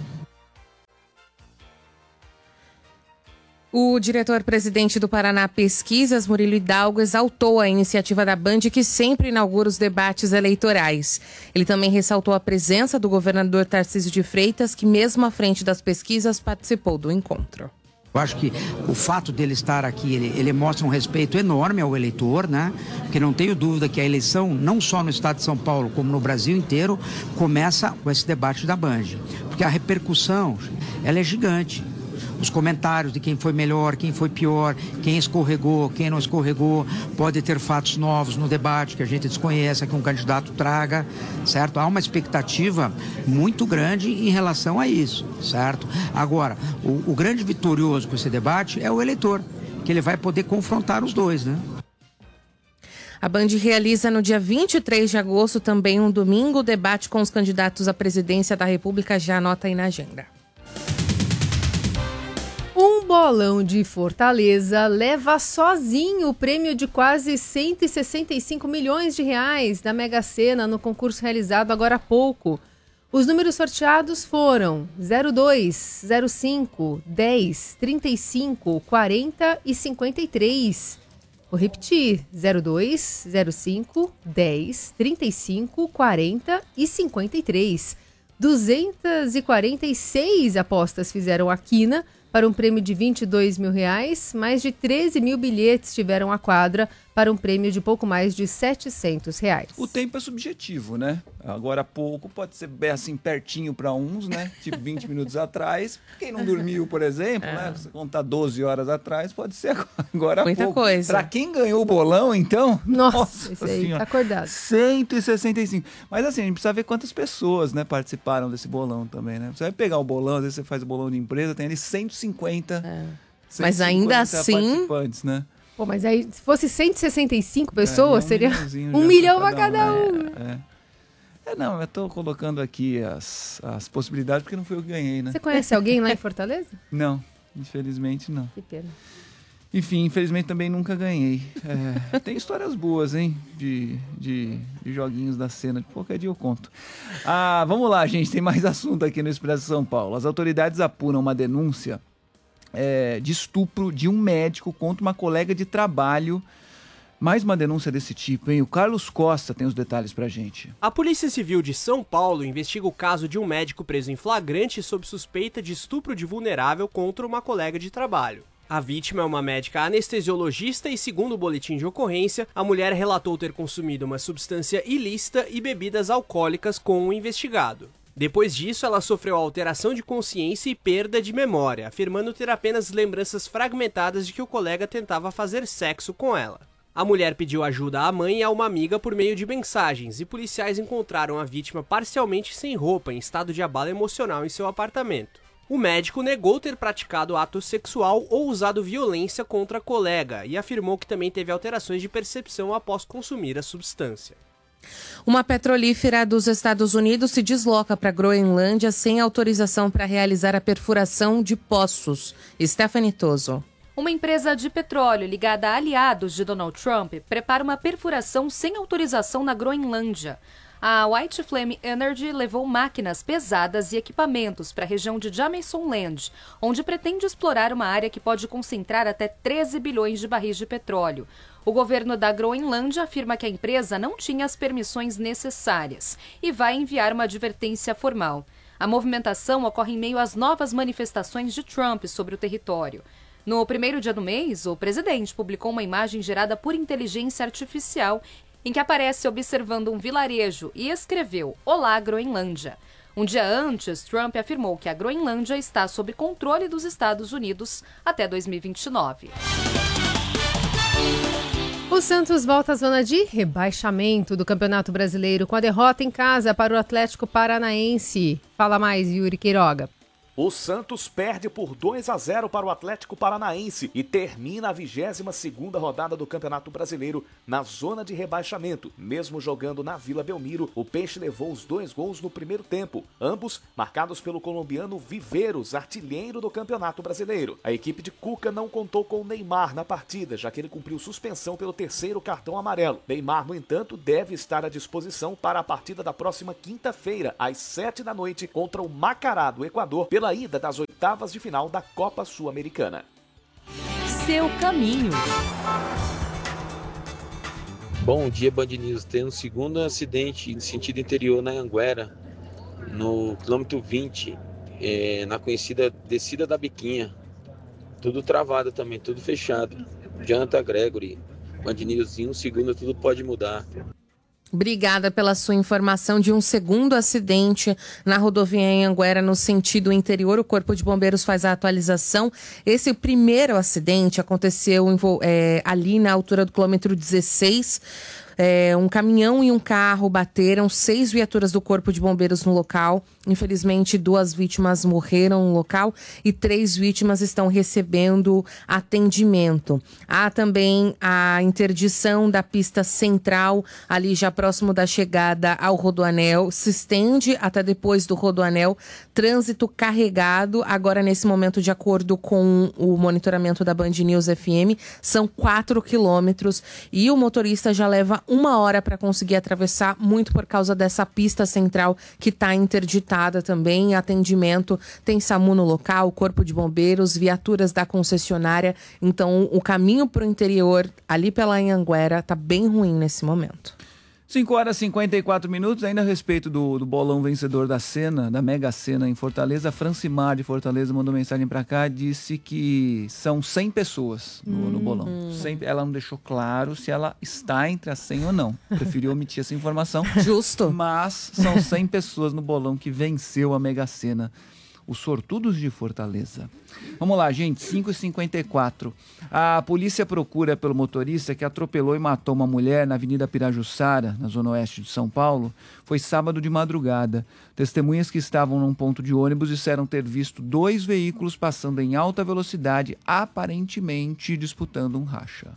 O diretor-presidente do Paraná Pesquisas, Murilo Hidalgo, exaltou a iniciativa da Band, que sempre inaugura os debates eleitorais. Ele também ressaltou a presença do governador Tarcísio de Freitas, que mesmo à frente das pesquisas participou do encontro. Eu acho que o fato dele estar aqui, ele, ele mostra um respeito enorme ao eleitor, né? Porque não tenho dúvida que a eleição, não só no estado de São Paulo, como no Brasil inteiro, começa com esse debate da Band. Porque a repercussão, ela é gigante. Os comentários de quem foi melhor, quem foi pior, quem escorregou, quem não escorregou, pode ter fatos novos no debate que a gente desconhece, que um candidato traga, certo? Há uma expectativa muito grande em relação a isso, certo? Agora, o, o grande vitorioso com esse debate é o eleitor, que ele vai poder confrontar os dois, né? A Band realiza no dia vinte e três de agosto, também um domingo, o debate com os candidatos à presidência da República. Já anota aí na agenda. Um bolão de Fortaleza leva sozinho o prêmio de quase cento e sessenta e cinco milhões de reais da Mega Sena no concurso realizado agora há pouco. Os números sorteados foram zero dois, zero cinco, dez, trinta e cinco, quarenta e cinquenta e três. Vou repetir, zero dois, zero cinco, dez, trinta e cinco, quarenta e cinquenta e três. duzentas e quarenta e seis apostas fizeram a quina para um prêmio de vinte e dois mil reais, mais de treze mil bilhetes tiveram a quadra para um prêmio de pouco mais de setecentos reais. O tempo é subjetivo, né? Agora há pouco pode ser bem assim pertinho para uns, né? Tipo vinte minutos atrás. Quem não dormiu, por exemplo, é. né? Se contar doze horas atrás, pode ser agora há Muita pouco. coisa. Para quem ganhou o bolão, então... Nossa, nossa esse aí senhora, tá acordado. cento e sessenta e cinco. Mas assim, a gente precisa ver quantas pessoas, né, participaram desse bolão também, né? Você vai pegar o bolão, às vezes você faz o bolão de empresa, tem ali cento e cinquenta... É. Mas ainda assim... participantes, né? Pô, mas aí, se fosse cento e sessenta e cinco pessoas, é, seria um milhão para cada um. um. É, é. é, não, eu tô colocando aqui as, as possibilidades porque não foi eu que ganhei, né? Você conhece alguém lá em Fortaleza? Não, infelizmente não. Que pena. Enfim, infelizmente também nunca ganhei. É, tem histórias boas, hein? De, de, de joguinhos da cena. Qualquer dia eu conto. Ah, vamos lá, gente. Tem mais assunto aqui no Expresso São Paulo. As autoridades apuram uma denúncia É, de estupro de um médico contra uma colega de trabalho. Mais uma denúncia desse tipo, hein? O Carlos Costa tem os detalhes pra gente. A Polícia Civil de São Paulo investiga o caso de um médico preso em flagrante sob suspeita de estupro de vulnerável contra uma colega de trabalho. A vítima é uma médica anestesiologista e, segundo o boletim de ocorrência, a mulher relatou ter consumido uma substância ilícita e bebidas alcoólicas com o investigado. Depois disso, ela sofreu alteração de consciência e perda de memória, afirmando ter apenas lembranças fragmentadas de que o colega tentava fazer sexo com ela. A mulher pediu ajuda à mãe e a uma amiga por meio de mensagens, e policiais encontraram a vítima parcialmente sem roupa, em estado de abalo emocional em seu apartamento. O médico negou ter praticado ato sexual ou usado violência contra a colega, e afirmou que também teve alterações de percepção após consumir a substância. Uma petrolífera dos Estados Unidos se desloca para a Groenlândia sem autorização para realizar a perfuração de poços. Stephanie Toso. Uma empresa de petróleo ligada a aliados de Donald Trump prepara uma perfuração sem autorização na Groenlândia. A White Flame Energy levou máquinas pesadas e equipamentos para a região de Jamesonland, onde pretende explorar uma área que pode concentrar até treze bilhões de barris de petróleo. O governo da Groenlândia afirma que a empresa não tinha as permissões necessárias e vai enviar uma advertência formal. A movimentação ocorre em meio às novas manifestações de Trump sobre o território. No primeiro dia do mês, o presidente publicou uma imagem gerada por inteligência artificial em que aparece observando um vilarejo e escreveu: "Olá, Groenlândia". Um dia antes, Trump afirmou que a Groenlândia está sob controle dos Estados Unidos até dois mil e vinte e nove. O Santos volta à zona de rebaixamento do Campeonato Brasileiro com a derrota em casa para o Atlético Paranaense. Fala mais, Yuri Queiroga. O Santos perde por dois a zero para o Atlético Paranaense e termina a vigésima segunda rodada do Campeonato Brasileiro na zona de rebaixamento. Mesmo jogando na Vila Belmiro, o Peixe levou os dois gols no primeiro tempo, ambos marcados pelo colombiano Viveiros, artilheiro do Campeonato Brasileiro. A equipe de Cuca não contou com o Neymar na partida, já que ele cumpriu suspensão pelo terceiro cartão amarelo. Neymar, no entanto, deve estar à disposição para a partida da próxima quinta-feira, às sete da noite, contra o Macará do Equador, pela ida das oitavas de final da Copa Sul-Americana. Seu caminho. Bom dia, Band News. Tem um segundo acidente em sentido interior na Anguera, no quilômetro vinte, é, na conhecida descida da Biquinha. Tudo travado também, tudo fechado. Janta Gregory, Band News, em um segundo tudo pode mudar. Obrigada pela sua informação de um segundo acidente na rodovia em Anguera, no sentido interior. O Corpo de Bombeiros faz a atualização. Esse primeiro acidente aconteceu é, ali na altura do quilômetro dezesseis. É, um caminhão e um carro bateram, seis viaturas do Corpo de Bombeiros no local. Infelizmente, duas vítimas morreram no local e três vítimas estão recebendo atendimento. Há também a interdição da pista central, ali já próximo da chegada ao Rodoanel. Se estende até depois do Rodoanel. Trânsito carregado. Agora, nesse momento, de acordo com o monitoramento da Band News F M, são quatro quilômetros e o motorista já leva uma hora para conseguir atravessar, muito por causa dessa pista central que está interditada também. Atendimento, tem SAMU no local, Corpo de Bombeiros, viaturas da concessionária. Então, o caminho para o interior, ali pela Anhanguera, está bem ruim nesse momento. cinco horas e cinquenta e quatro minutos, ainda a respeito do, do bolão vencedor da Sena, da Mega Sena em Fortaleza. A Francimar de Fortaleza mandou mensagem para cá, disse que são cem pessoas no, uhum. no bolão. cem, ela não deixou claro se ela está entre as cem ou não. Preferiu omitir essa informação. Justo. Mas são cem pessoas no bolão que venceu a Mega Sena. Os sortudos de Fortaleza. Vamos lá, gente, cinco e cinquenta e quatro. A polícia procura pelo motorista que atropelou e matou uma mulher na Avenida Pirajussara, na zona oeste de São Paulo. Foi sábado de madrugada. Testemunhas que estavam num ponto de ônibus disseram ter visto dois veículos passando em alta velocidade, aparentemente disputando um racha.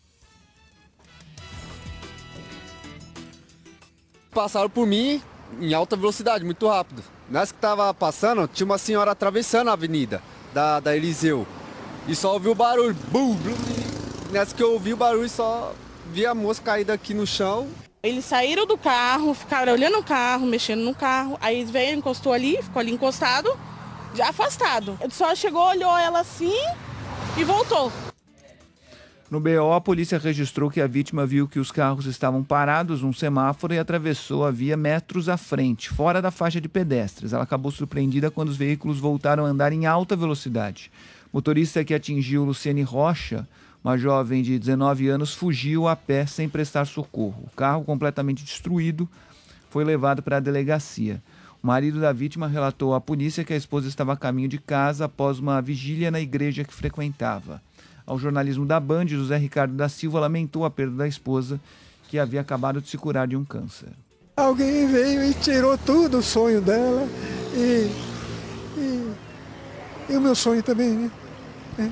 Passaram por mim em alta velocidade, muito rápido. Nessa que tava passando, tinha uma senhora atravessando a avenida da, da Eliseu. E só ouvi o barulho. Bum, bum. Nessa que eu ouvi o barulho, só vi a moça caída aqui no chão. Eles saíram do carro, ficaram olhando o carro, mexendo no carro. Aí veio, encostou ali, ficou ali encostado, já afastado. Ele só chegou, olhou ela assim e voltou. No B O, a polícia registrou que a vítima viu que os carros estavam parados num semáforo e atravessou a via metros à frente, fora da faixa de pedestres. Ela acabou surpreendida quando os veículos voltaram a andar em alta velocidade. O motorista que atingiu Luciane Rocha, uma jovem de dezenove anos, fugiu a pé sem prestar socorro. O carro, completamente destruído, foi levado para a delegacia. O marido da vítima relatou à polícia que a esposa estava a caminho de casa após uma vigília na igreja que frequentava. Ao jornalismo da Band, José Ricardo da Silva lamentou a perda da esposa, que havia acabado de se curar de um câncer. Alguém veio e tirou tudo o sonho dela e, e, e o meu sonho também, né? É.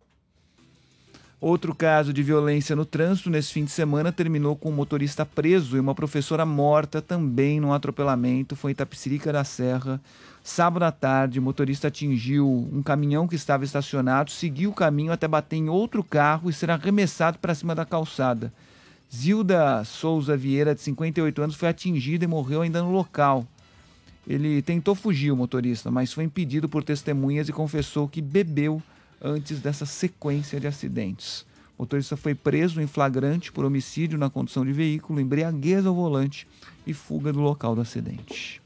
Outro caso de violência no trânsito nesse fim de semana terminou com um motorista preso e uma professora morta também num atropelamento. Foi em Itapecerica da Serra. Sábado à tarde, o motorista atingiu um caminhão que estava estacionado, seguiu o caminho até bater em outro carro e ser arremessado para cima da calçada. Zilda Souza Vieira, de cinquenta e oito anos, foi atingida e morreu ainda no local. Ele tentou fugir, o motorista, mas foi impedido por testemunhas e confessou que bebeu antes dessa sequência de acidentes. O motorista foi preso em flagrante por homicídio na condução de veículo, embriaguez ao volante e fuga do local do acidente.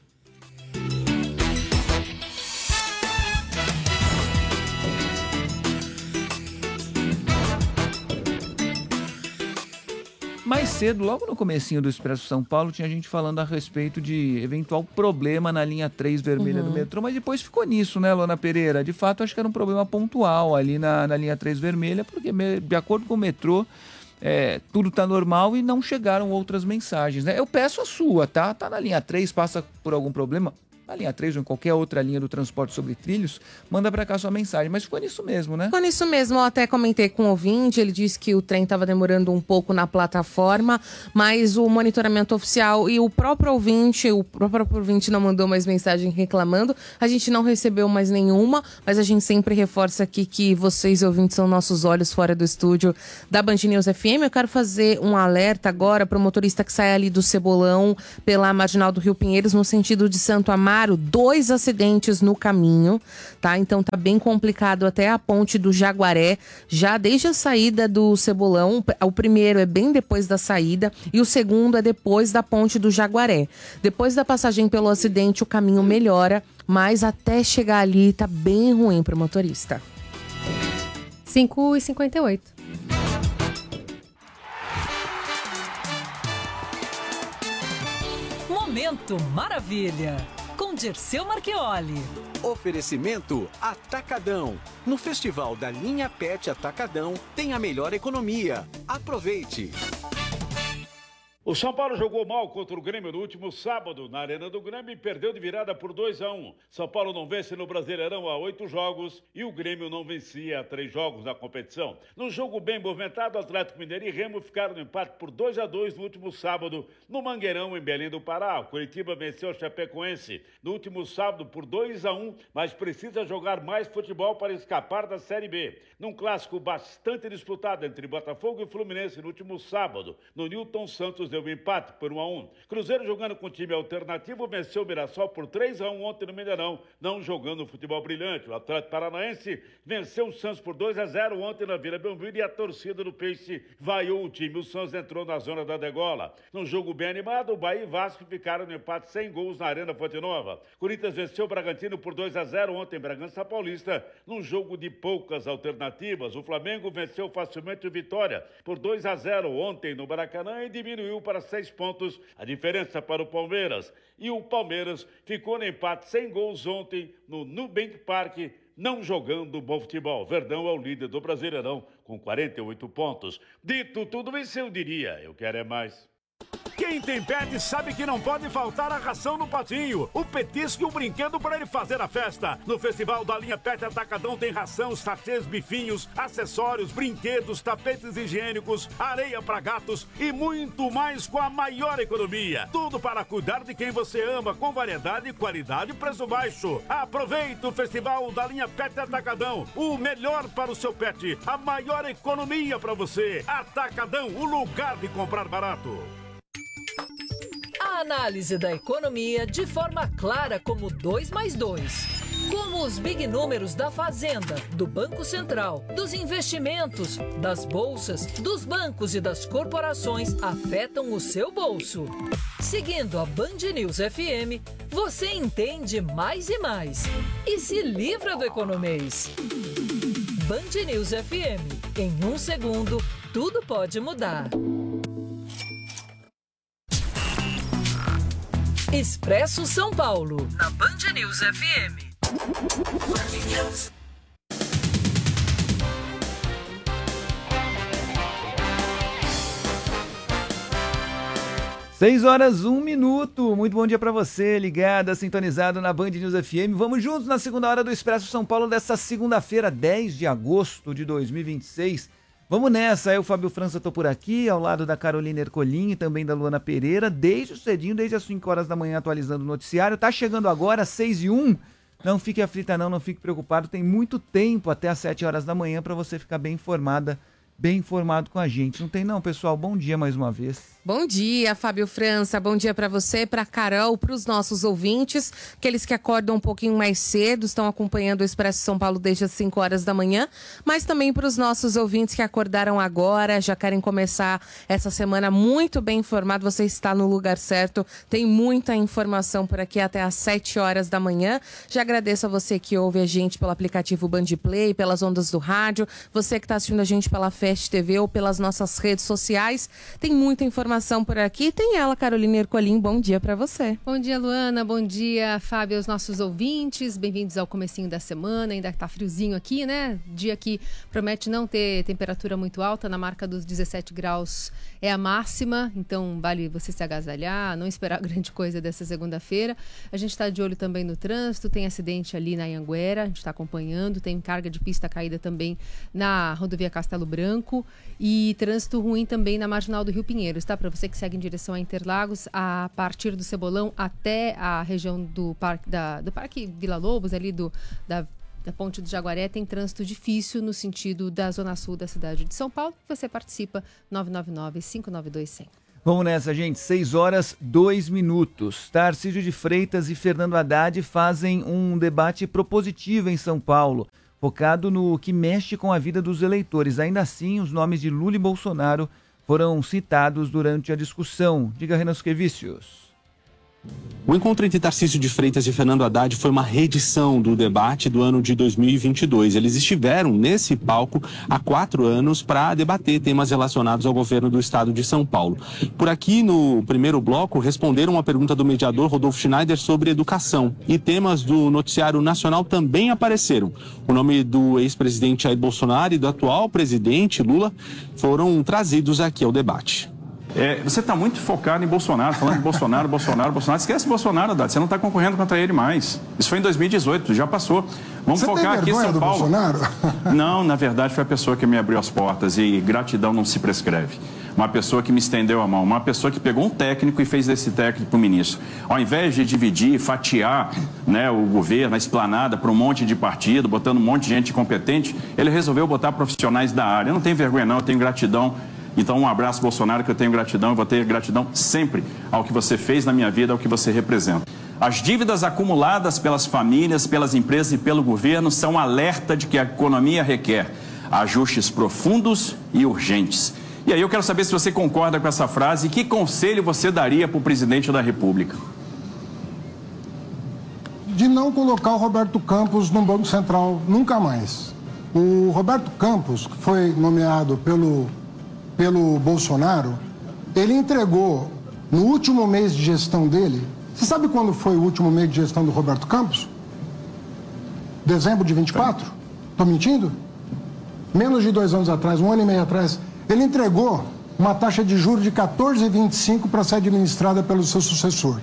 Mais cedo, logo no comecinho do Expresso São Paulo, tinha gente falando a respeito de eventual problema na linha três vermelha Uhum. do metrô, mas depois ficou nisso, né, Luana Pereira? De fato, acho que era um problema pontual ali na, na linha três vermelha, porque me- de acordo com o metrô, é, tudo tá normal e não chegaram outras mensagens, né? Eu peço a sua, tá? Tá na linha três, passa por algum problema, na linha três ou em qualquer outra linha do transporte sobre trilhos, manda pra cá sua mensagem. Mas ficou nisso mesmo, né? Ficou nisso mesmo, eu até comentei com o ouvinte, ele disse que o trem estava demorando um pouco na plataforma, mas o monitoramento oficial e o próprio ouvinte, o próprio ouvinte não mandou mais mensagem reclamando, a gente não recebeu mais nenhuma, mas a gente sempre reforça aqui que vocês, ouvintes, são nossos olhos fora do estúdio da Band News F M. Eu quero fazer um alerta agora para o motorista que sai ali do Cebolão pela Marginal do Rio Pinheiros, no sentido de Santo Amaro, dois acidentes no caminho, tá? Então tá bem complicado até a ponte do Jaguaré, já desde a saída do Cebolão. O primeiro é bem depois da saída e o segundo é depois da ponte do Jaguaré. Depois da passagem pelo acidente, o caminho melhora, mas até chegar ali tá bem ruim para o motorista. cinco e cinquenta e oito. Momento Maravilha, com Dirceu Marchioli. Oferecimento Atacadão. No Festival da Linha Pet Atacadão tem a melhor economia. Aproveite! O São Paulo jogou mal contra o Grêmio no último sábado, na Arena do Grêmio, e perdeu de virada por dois a um. São Paulo não vence no Brasileirão há oito jogos e o Grêmio não vencia há três jogos na competição. Num jogo bem movimentado, Atlético Mineiro e Remo ficaram no empate por dois a dois no último sábado, no Mangueirão, em Belém do Pará. O Curitiba venceu o Chapecoense no último sábado por dois a um, mas precisa jogar mais futebol para escapar da Série B. Num clássico bastante disputado entre Botafogo e Fluminense no último sábado, no Newton Santos deu um empate por um a um. Cruzeiro, jogando com time alternativo, venceu o Mirassol por três a um ontem no Mineirão, não jogando futebol brilhante. O Atlético Paranaense venceu o Santos por dois a zero ontem na Vila Belmiro e a torcida do Peixe vaiou o time. O Santos entrou na zona da degola. Num jogo bem animado, o Bahia e Vasco ficaram no empate sem gols na Arena Fonte Nova. Corinthians venceu o Bragantino por dois a zero ontem em Bragança Paulista, num jogo de poucas alternativas. O Flamengo venceu facilmente o Vitória por dois a zero ontem no Maracanã e diminuiu para seis pontos a diferença para o Palmeiras. E o Palmeiras ficou no empate sem gols ontem no Nubank Park, não jogando bom futebol. Verdão é o líder do Brasileirão com quarenta e oito pontos. Dito tudo isso, eu diria, eu quero é mais. Quem tem pet sabe que não pode faltar a ração no patinho, o petisco e o brinquedo para ele fazer a festa. No Festival da Linha Pet Atacadão tem ração, sachês, bifinhos, acessórios, brinquedos, tapetes higiênicos, areia para gatos e muito mais com a maior economia. Tudo para cuidar de quem você ama, com variedade, qualidade e preço baixo. Aproveite o Festival da Linha Pet Atacadão, o melhor para o seu pet, a maior economia para você. Atacadão, o lugar de comprar barato. A análise da economia de forma clara como dois mais dois. Como os big números da Fazenda, do Banco Central, dos investimentos, das bolsas, dos bancos e das corporações afetam o seu bolso. Seguindo a Band News F M, você entende mais e mais e se livra do economês. Band News F M. Em um segundo, tudo pode mudar. Expresso São Paulo, na Band News F M. seis horas, um minuto. Muito bom dia para você, ligada, sintonizado na Band News F M. Vamos juntos na segunda hora do Expresso São Paulo desta segunda-feira, dez de agosto de dois mil e vinte e seis. Vamos nessa, eu, Fábio França, tô por aqui, ao lado da Carolina Ercolim e também da Luana Pereira, desde o cedinho, desde as cinco horas da manhã, atualizando o noticiário. Tá chegando agora, seis e um. Não fique aflita não, não fique preocupado, tem muito tempo até as sete horas da manhã para você ficar bem informada, bem informado com a gente. Não tem não, pessoal? Bom dia mais uma vez. Bom dia, Fábio França. Bom dia para você, para Carol, para os nossos ouvintes, aqueles que acordam um pouquinho mais cedo, estão acompanhando o Expresso São Paulo desde as cinco horas da manhã, mas também para os nossos ouvintes que acordaram agora, já querem começar essa semana muito bem informado. Você está no lugar certo, tem muita informação por aqui até às sete horas da manhã. Já agradeço a você que ouve a gente pelo aplicativo Band Play, pelas ondas do rádio, você que está assistindo a gente pela Fast T V ou pelas nossas redes sociais. Tem muita informação por aqui. Tem ela, Carolina Ercolim. Bom dia para você. Bom dia, Luana. Bom dia, Fábio, aos nossos ouvintes. Bem-vindos ao comecinho da semana. Ainda tá friozinho aqui, né? Dia que promete não ter temperatura muito alta. Na marca dos dezessete graus é a máxima. Então, vale você se agasalhar, não esperar grande coisa dessa segunda-feira. A gente está de olho também no trânsito. Tem acidente ali na Anhanguera. A gente está acompanhando. Tem carga de pista caída também na rodovia Castelo Branco. E trânsito ruim também na marginal do Rio Pinheiros, tá? Para você que segue em direção a Interlagos, a partir do Cebolão até a região do Parque, da, do Parque Vila Lobos, ali do, da, da Ponte do Jaguaré, tem trânsito difícil no sentido da zona sul da cidade de São Paulo. Você participa, nove nove nove, cinco nove dois, zero zero. Vamos nessa, gente. seis horas, dois minutos. Tarcísio de Freitas e Fernando Haddad fazem um debate propositivo em São Paulo, focado no que mexe com a vida dos eleitores. Ainda assim, os nomes de Lula e Bolsonaro foram citados durante a discussão. Diga, Renan Suquevicius. O encontro entre Tarcísio de Freitas e Fernando Haddad foi uma reedição do debate do ano de dois mil e vinte e dois. Eles estiveram nesse palco há quatro anos para debater temas relacionados ao governo do estado de São Paulo. Por aqui, no primeiro bloco, responderam uma pergunta do mediador Rodolfo Schneider sobre educação. E temas do noticiário nacional também apareceram. O nome do ex-presidente Jair Bolsonaro e do atual presidente Lula foram trazidos aqui ao debate. É, você está muito focado em Bolsonaro, falando de Bolsonaro, Bolsonaro, Bolsonaro. Esquece Bolsonaro, Haddad, você não está concorrendo contra ele mais. Isso foi em dois mil e dezoito, já passou. Vamos você focar aqui em São do Paulo. Bolsonaro? Não, na verdade foi a pessoa que me abriu as portas e gratidão não se prescreve. Uma pessoa que me estendeu a mão, uma pessoa que pegou um técnico e fez desse técnico para o ministro. Ao invés de dividir, fatiar, né, o governo, a esplanada para um monte de partido, botando um monte de gente incompetente, ele resolveu botar profissionais da área. Eu não tenho vergonha não, eu tenho gratidão. Então, um abraço, Bolsonaro, que eu tenho gratidão e vou ter gratidão sempre ao que você fez na minha vida, ao que você representa. As dívidas acumuladas pelas famílias, pelas empresas e pelo governo são um alerta de que a economia requer ajustes profundos e urgentes. E aí eu quero saber se você concorda com essa frase e que conselho você daria para o presidente da República? De não colocar o Roberto Campos no Banco Central nunca mais. O Roberto Campos, que foi nomeado pelo... pelo Bolsonaro, ele entregou no último mês de gestão dele. Você sabe quando foi o último mês de gestão do Roberto Campos? Dezembro de vinte e quatro? Estou mentindo? Menos de dois anos atrás, um ano e meio atrás, ele entregou uma taxa de juros de quatorze vírgula vinte e cinco para ser administrada pelo seu sucessor.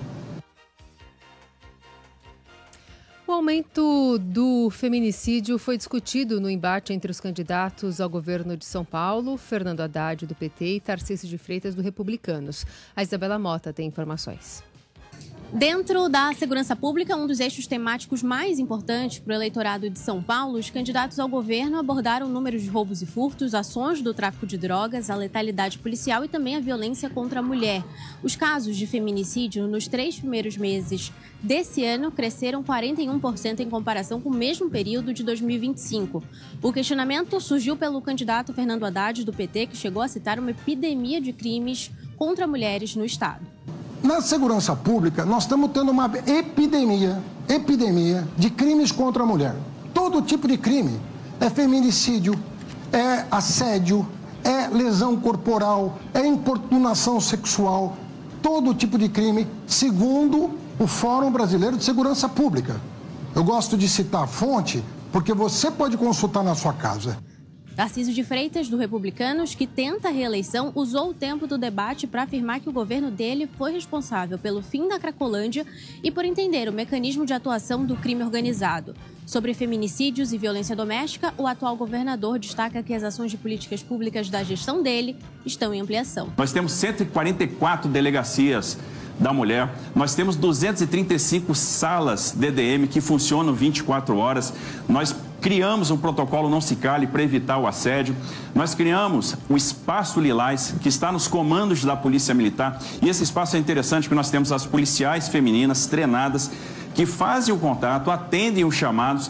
O aumento do feminicídio foi discutido no embate entre os candidatos ao governo de São Paulo, Fernando Haddad, do P T, e Tarcísio de Freitas, do Republicanos. A Isabela Mota tem informações. Dentro da segurança pública, um dos eixos temáticos mais importantes para o eleitorado de São Paulo, os candidatos ao governo abordaram números de roubos e furtos, ações do tráfico de drogas, a letalidade policial e também a violência contra a mulher. Os casos de feminicídio nos três primeiros meses desse ano cresceram quarenta e um por cento em comparação com o mesmo período de dois mil e vinte e cinco. O questionamento surgiu pelo candidato Fernando Haddad, do P T, que chegou a citar uma epidemia de crimes contra mulheres no estado. Na segurança pública, nós estamos tendo uma epidemia, epidemia de crimes contra a mulher. Todo tipo de crime. É feminicídio, é assédio, é lesão corporal, é importunação sexual. Todo tipo de crime, segundo o Fórum Brasileiro de Segurança Pública. Eu gosto de citar a fonte, porque você pode consultar na sua casa. Tarcísio de Freitas, do Republicanos, que tenta a reeleição, usou o tempo do debate para afirmar que o governo dele foi responsável pelo fim da Cracolândia e por entender o mecanismo de atuação do crime organizado. Sobre feminicídios e violência doméstica, o atual governador destaca que as ações de políticas públicas da gestão dele estão em ampliação. Nós temos cento e quarenta e quatro delegacias da mulher. Nós temos duzentas e trinta e cinco salas D D M que funcionam vinte e quatro horas. Nós criamos um protocolo Não Se Cale para evitar o assédio. Nós criamos o Espaço Lilás, que está nos comandos da Polícia Militar. E esse espaço é interessante porque nós temos as policiais femininas treinadas que fazem o contato, atendem os chamados.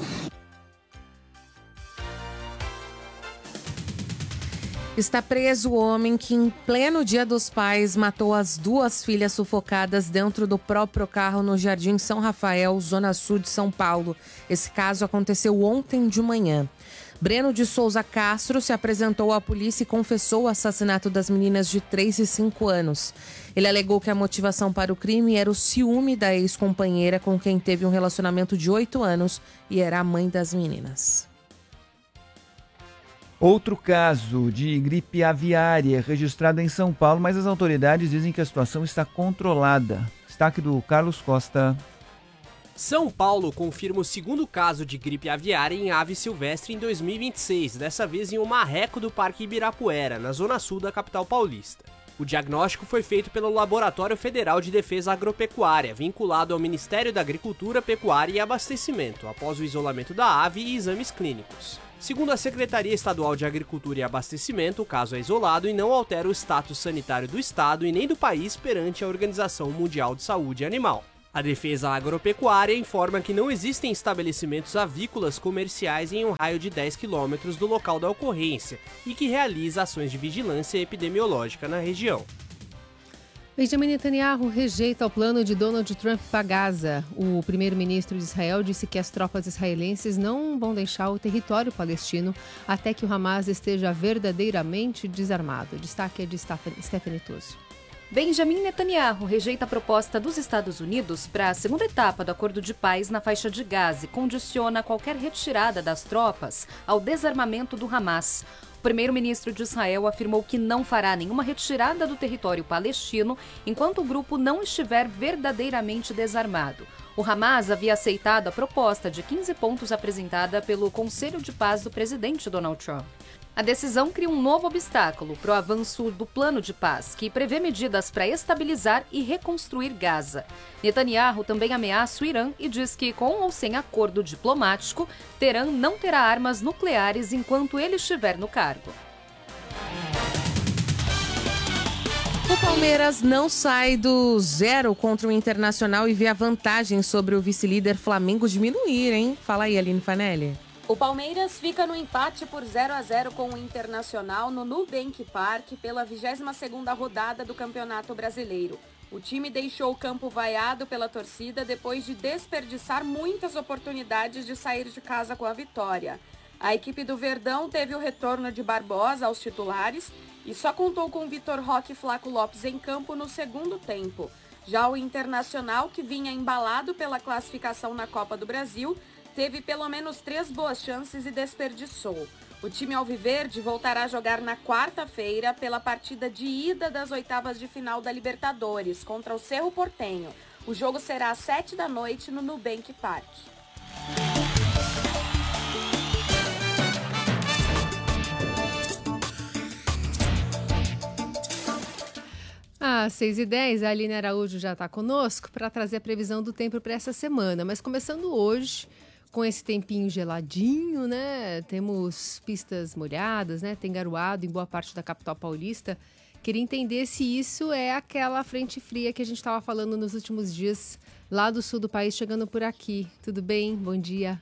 Está preso o homem que, em pleno Dia dos Pais, matou as duas filhas sufocadas dentro do próprio carro no Jardim São Rafael, zona sul de São Paulo. Esse caso aconteceu ontem de manhã. Breno de Souza Castro se apresentou à polícia e confessou o assassinato das meninas de três e cinco anos. Ele alegou que a motivação para o crime era o ciúme da ex-companheira com quem teve um relacionamento de oito anos e era a mãe das meninas. Outro caso de gripe aviária registrado em São Paulo, mas as autoridades dizem que a situação está controlada. Destaque do Carlos Costa. São Paulo confirma o segundo caso de gripe aviária em ave silvestre em dois mil e vinte e seis, dessa vez em um marreco do Parque Ibirapuera, na zona sul da capital paulista. O diagnóstico foi feito pelo Laboratório Federal de Defesa Agropecuária, vinculado ao Ministério da Agricultura, Pecuária e Abastecimento, após o isolamento da ave e exames clínicos. Segundo a Secretaria Estadual de Agricultura e Abastecimento, o caso é isolado e não altera o status sanitário do estado e nem do país perante a Organização Mundial de Saúde Animal. A Defesa Agropecuária informa que não existem estabelecimentos avícolas comerciais em um raio de dez quilômetros do local da ocorrência e que realiza ações de vigilância epidemiológica na região. Benjamin Netanyahu rejeita o plano de Donald Trump para Gaza. O primeiro-ministro de Israel disse que as tropas israelenses não vão deixar o território palestino até que o Hamas esteja verdadeiramente desarmado. Destaque é de Stephanie Tuso. Benjamin Netanyahu rejeita a proposta dos Estados Unidos para a segunda etapa do acordo de paz na faixa de Gaza e condiciona qualquer retirada das tropas ao desarmamento do Hamas. O primeiro-ministro de Israel afirmou que não fará nenhuma retirada do território palestino enquanto o grupo não estiver verdadeiramente desarmado. O Hamas havia aceitado a proposta de quinze pontos apresentada pelo Conselho de Paz do presidente Donald Trump. A decisão cria um novo obstáculo para o avanço do plano de paz, que prevê medidas para estabilizar e reconstruir Gaza. Netanyahu também ameaça o Irã e diz que, com ou sem acordo diplomático, Teherã não terá armas nucleares enquanto ele estiver no cargo. O Palmeiras não sai do zero contra o Internacional e vê a vantagem sobre o vice-líder Flamengo diminuir, hein? Fala aí, Aline Fanelli. O Palmeiras fica no empate por zero a zero com o Internacional no Nubank Park pela vigésima segunda rodada do Campeonato Brasileiro. O time deixou o campo vaiado pela torcida depois de desperdiçar muitas oportunidades de sair de casa com a vitória. A equipe do Verdão teve o retorno de Barbosa aos titulares e só contou com Vitor Roque e Flaco Lopes em campo no segundo tempo. Já o Internacional, que vinha embalado pela classificação na Copa do Brasil, teve pelo menos três boas chances e desperdiçou. O time alviverde voltará a jogar na quarta-feira pela partida de ida das oitavas de final da Libertadores contra o Cerro Porteño. O jogo será às sete da noite no Nubank Park. Às seis e dez, a Aline Araújo já está conosco para trazer a previsão do tempo para essa semana. Mas começando hoje, com esse tempinho geladinho, né? Temos pistas molhadas, né? Tem garoado em boa parte da capital paulista. Queria entender se isso é aquela frente fria que a gente estava falando nos últimos dias lá do sul do país, chegando por aqui. Tudo bem? Bom dia.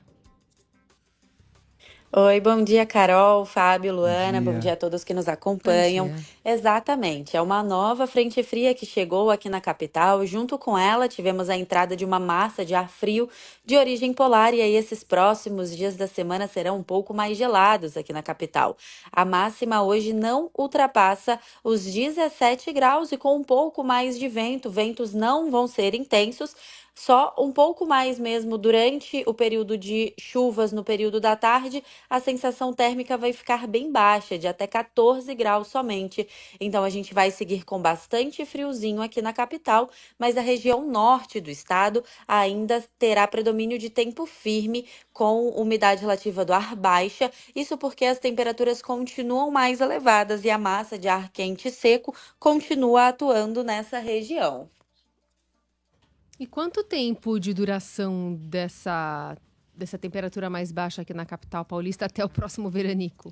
Oi, bom dia, Carol, Fábio, Luana, bom dia, bom dia a todos que nos acompanham. Exatamente, é uma nova frente fria que chegou aqui na capital. Junto com ela, tivemos a entrada de uma massa de ar frio de origem polar e aí esses próximos dias da semana serão um pouco mais gelados aqui na capital. A máxima hoje não ultrapassa os dezessete graus e com um pouco mais de vento. Ventos não vão ser intensos, só um pouco mais mesmo durante o período de chuvas no período da tarde, a sensação térmica vai ficar bem baixa, de até catorze graus somente. Então a gente vai seguir com bastante friozinho aqui na capital, mas a região norte do estado ainda terá predomínio de tempo firme, com umidade relativa do ar baixa. Isso porque as temperaturas continuam mais elevadas e a massa de ar quente e seco continua atuando nessa região. E quanto tempo de duração dessa, dessa temperatura mais baixa aqui na capital paulista até o próximo veranico?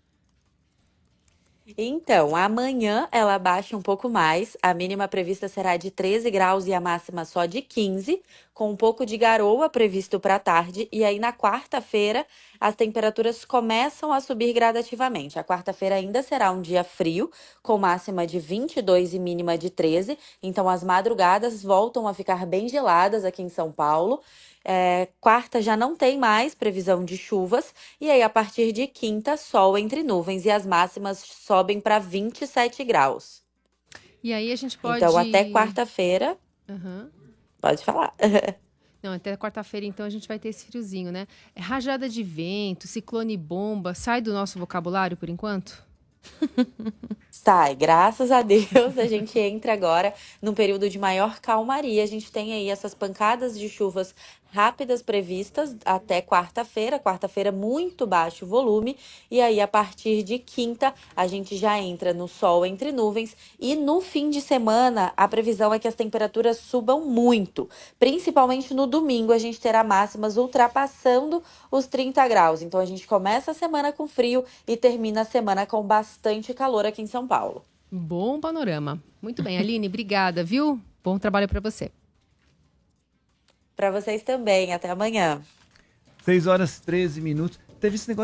Então, amanhã ela baixa um pouco mais. A mínima prevista será de treze graus e a máxima só de quinze, com um pouco de garoa previsto para a tarde. E aí, na quarta-feira, as temperaturas começam a subir gradativamente. A quarta-feira ainda será um dia frio, com máxima de vinte e dois e mínima de treze. Então, as madrugadas voltam a ficar bem geladas aqui em São Paulo. É, quarta já não tem mais previsão de chuvas, e aí a partir de quinta, sol entre nuvens e as máximas sobem para vinte e sete graus. E aí a gente pode... Então até quarta-feira, uhum. Pode falar. Não, até quarta-feira então a gente vai ter esse friozinho, né? Rajada de vento, ciclone bomba, sai do nosso vocabulário por enquanto? Sai, graças a Deus, a gente entra agora num período de maior calmaria. A gente tem aí essas pancadas de chuvas rápidas previstas até quarta-feira. Quarta-feira, muito baixo volume. E aí, a partir de quinta, a gente já entra no sol entre nuvens. E no fim de semana, a previsão é que as temperaturas subam muito. Principalmente no domingo, a gente terá máximas ultrapassando os trinta graus. Então, a gente começa a semana com frio e termina a semana com bastante calor aqui em São Paulo. Bom panorama. Muito bem, Aline, obrigada, viu? Bom trabalho para você. Para vocês também. Até amanhã. seis horas e treze minutos. Teve esse negócio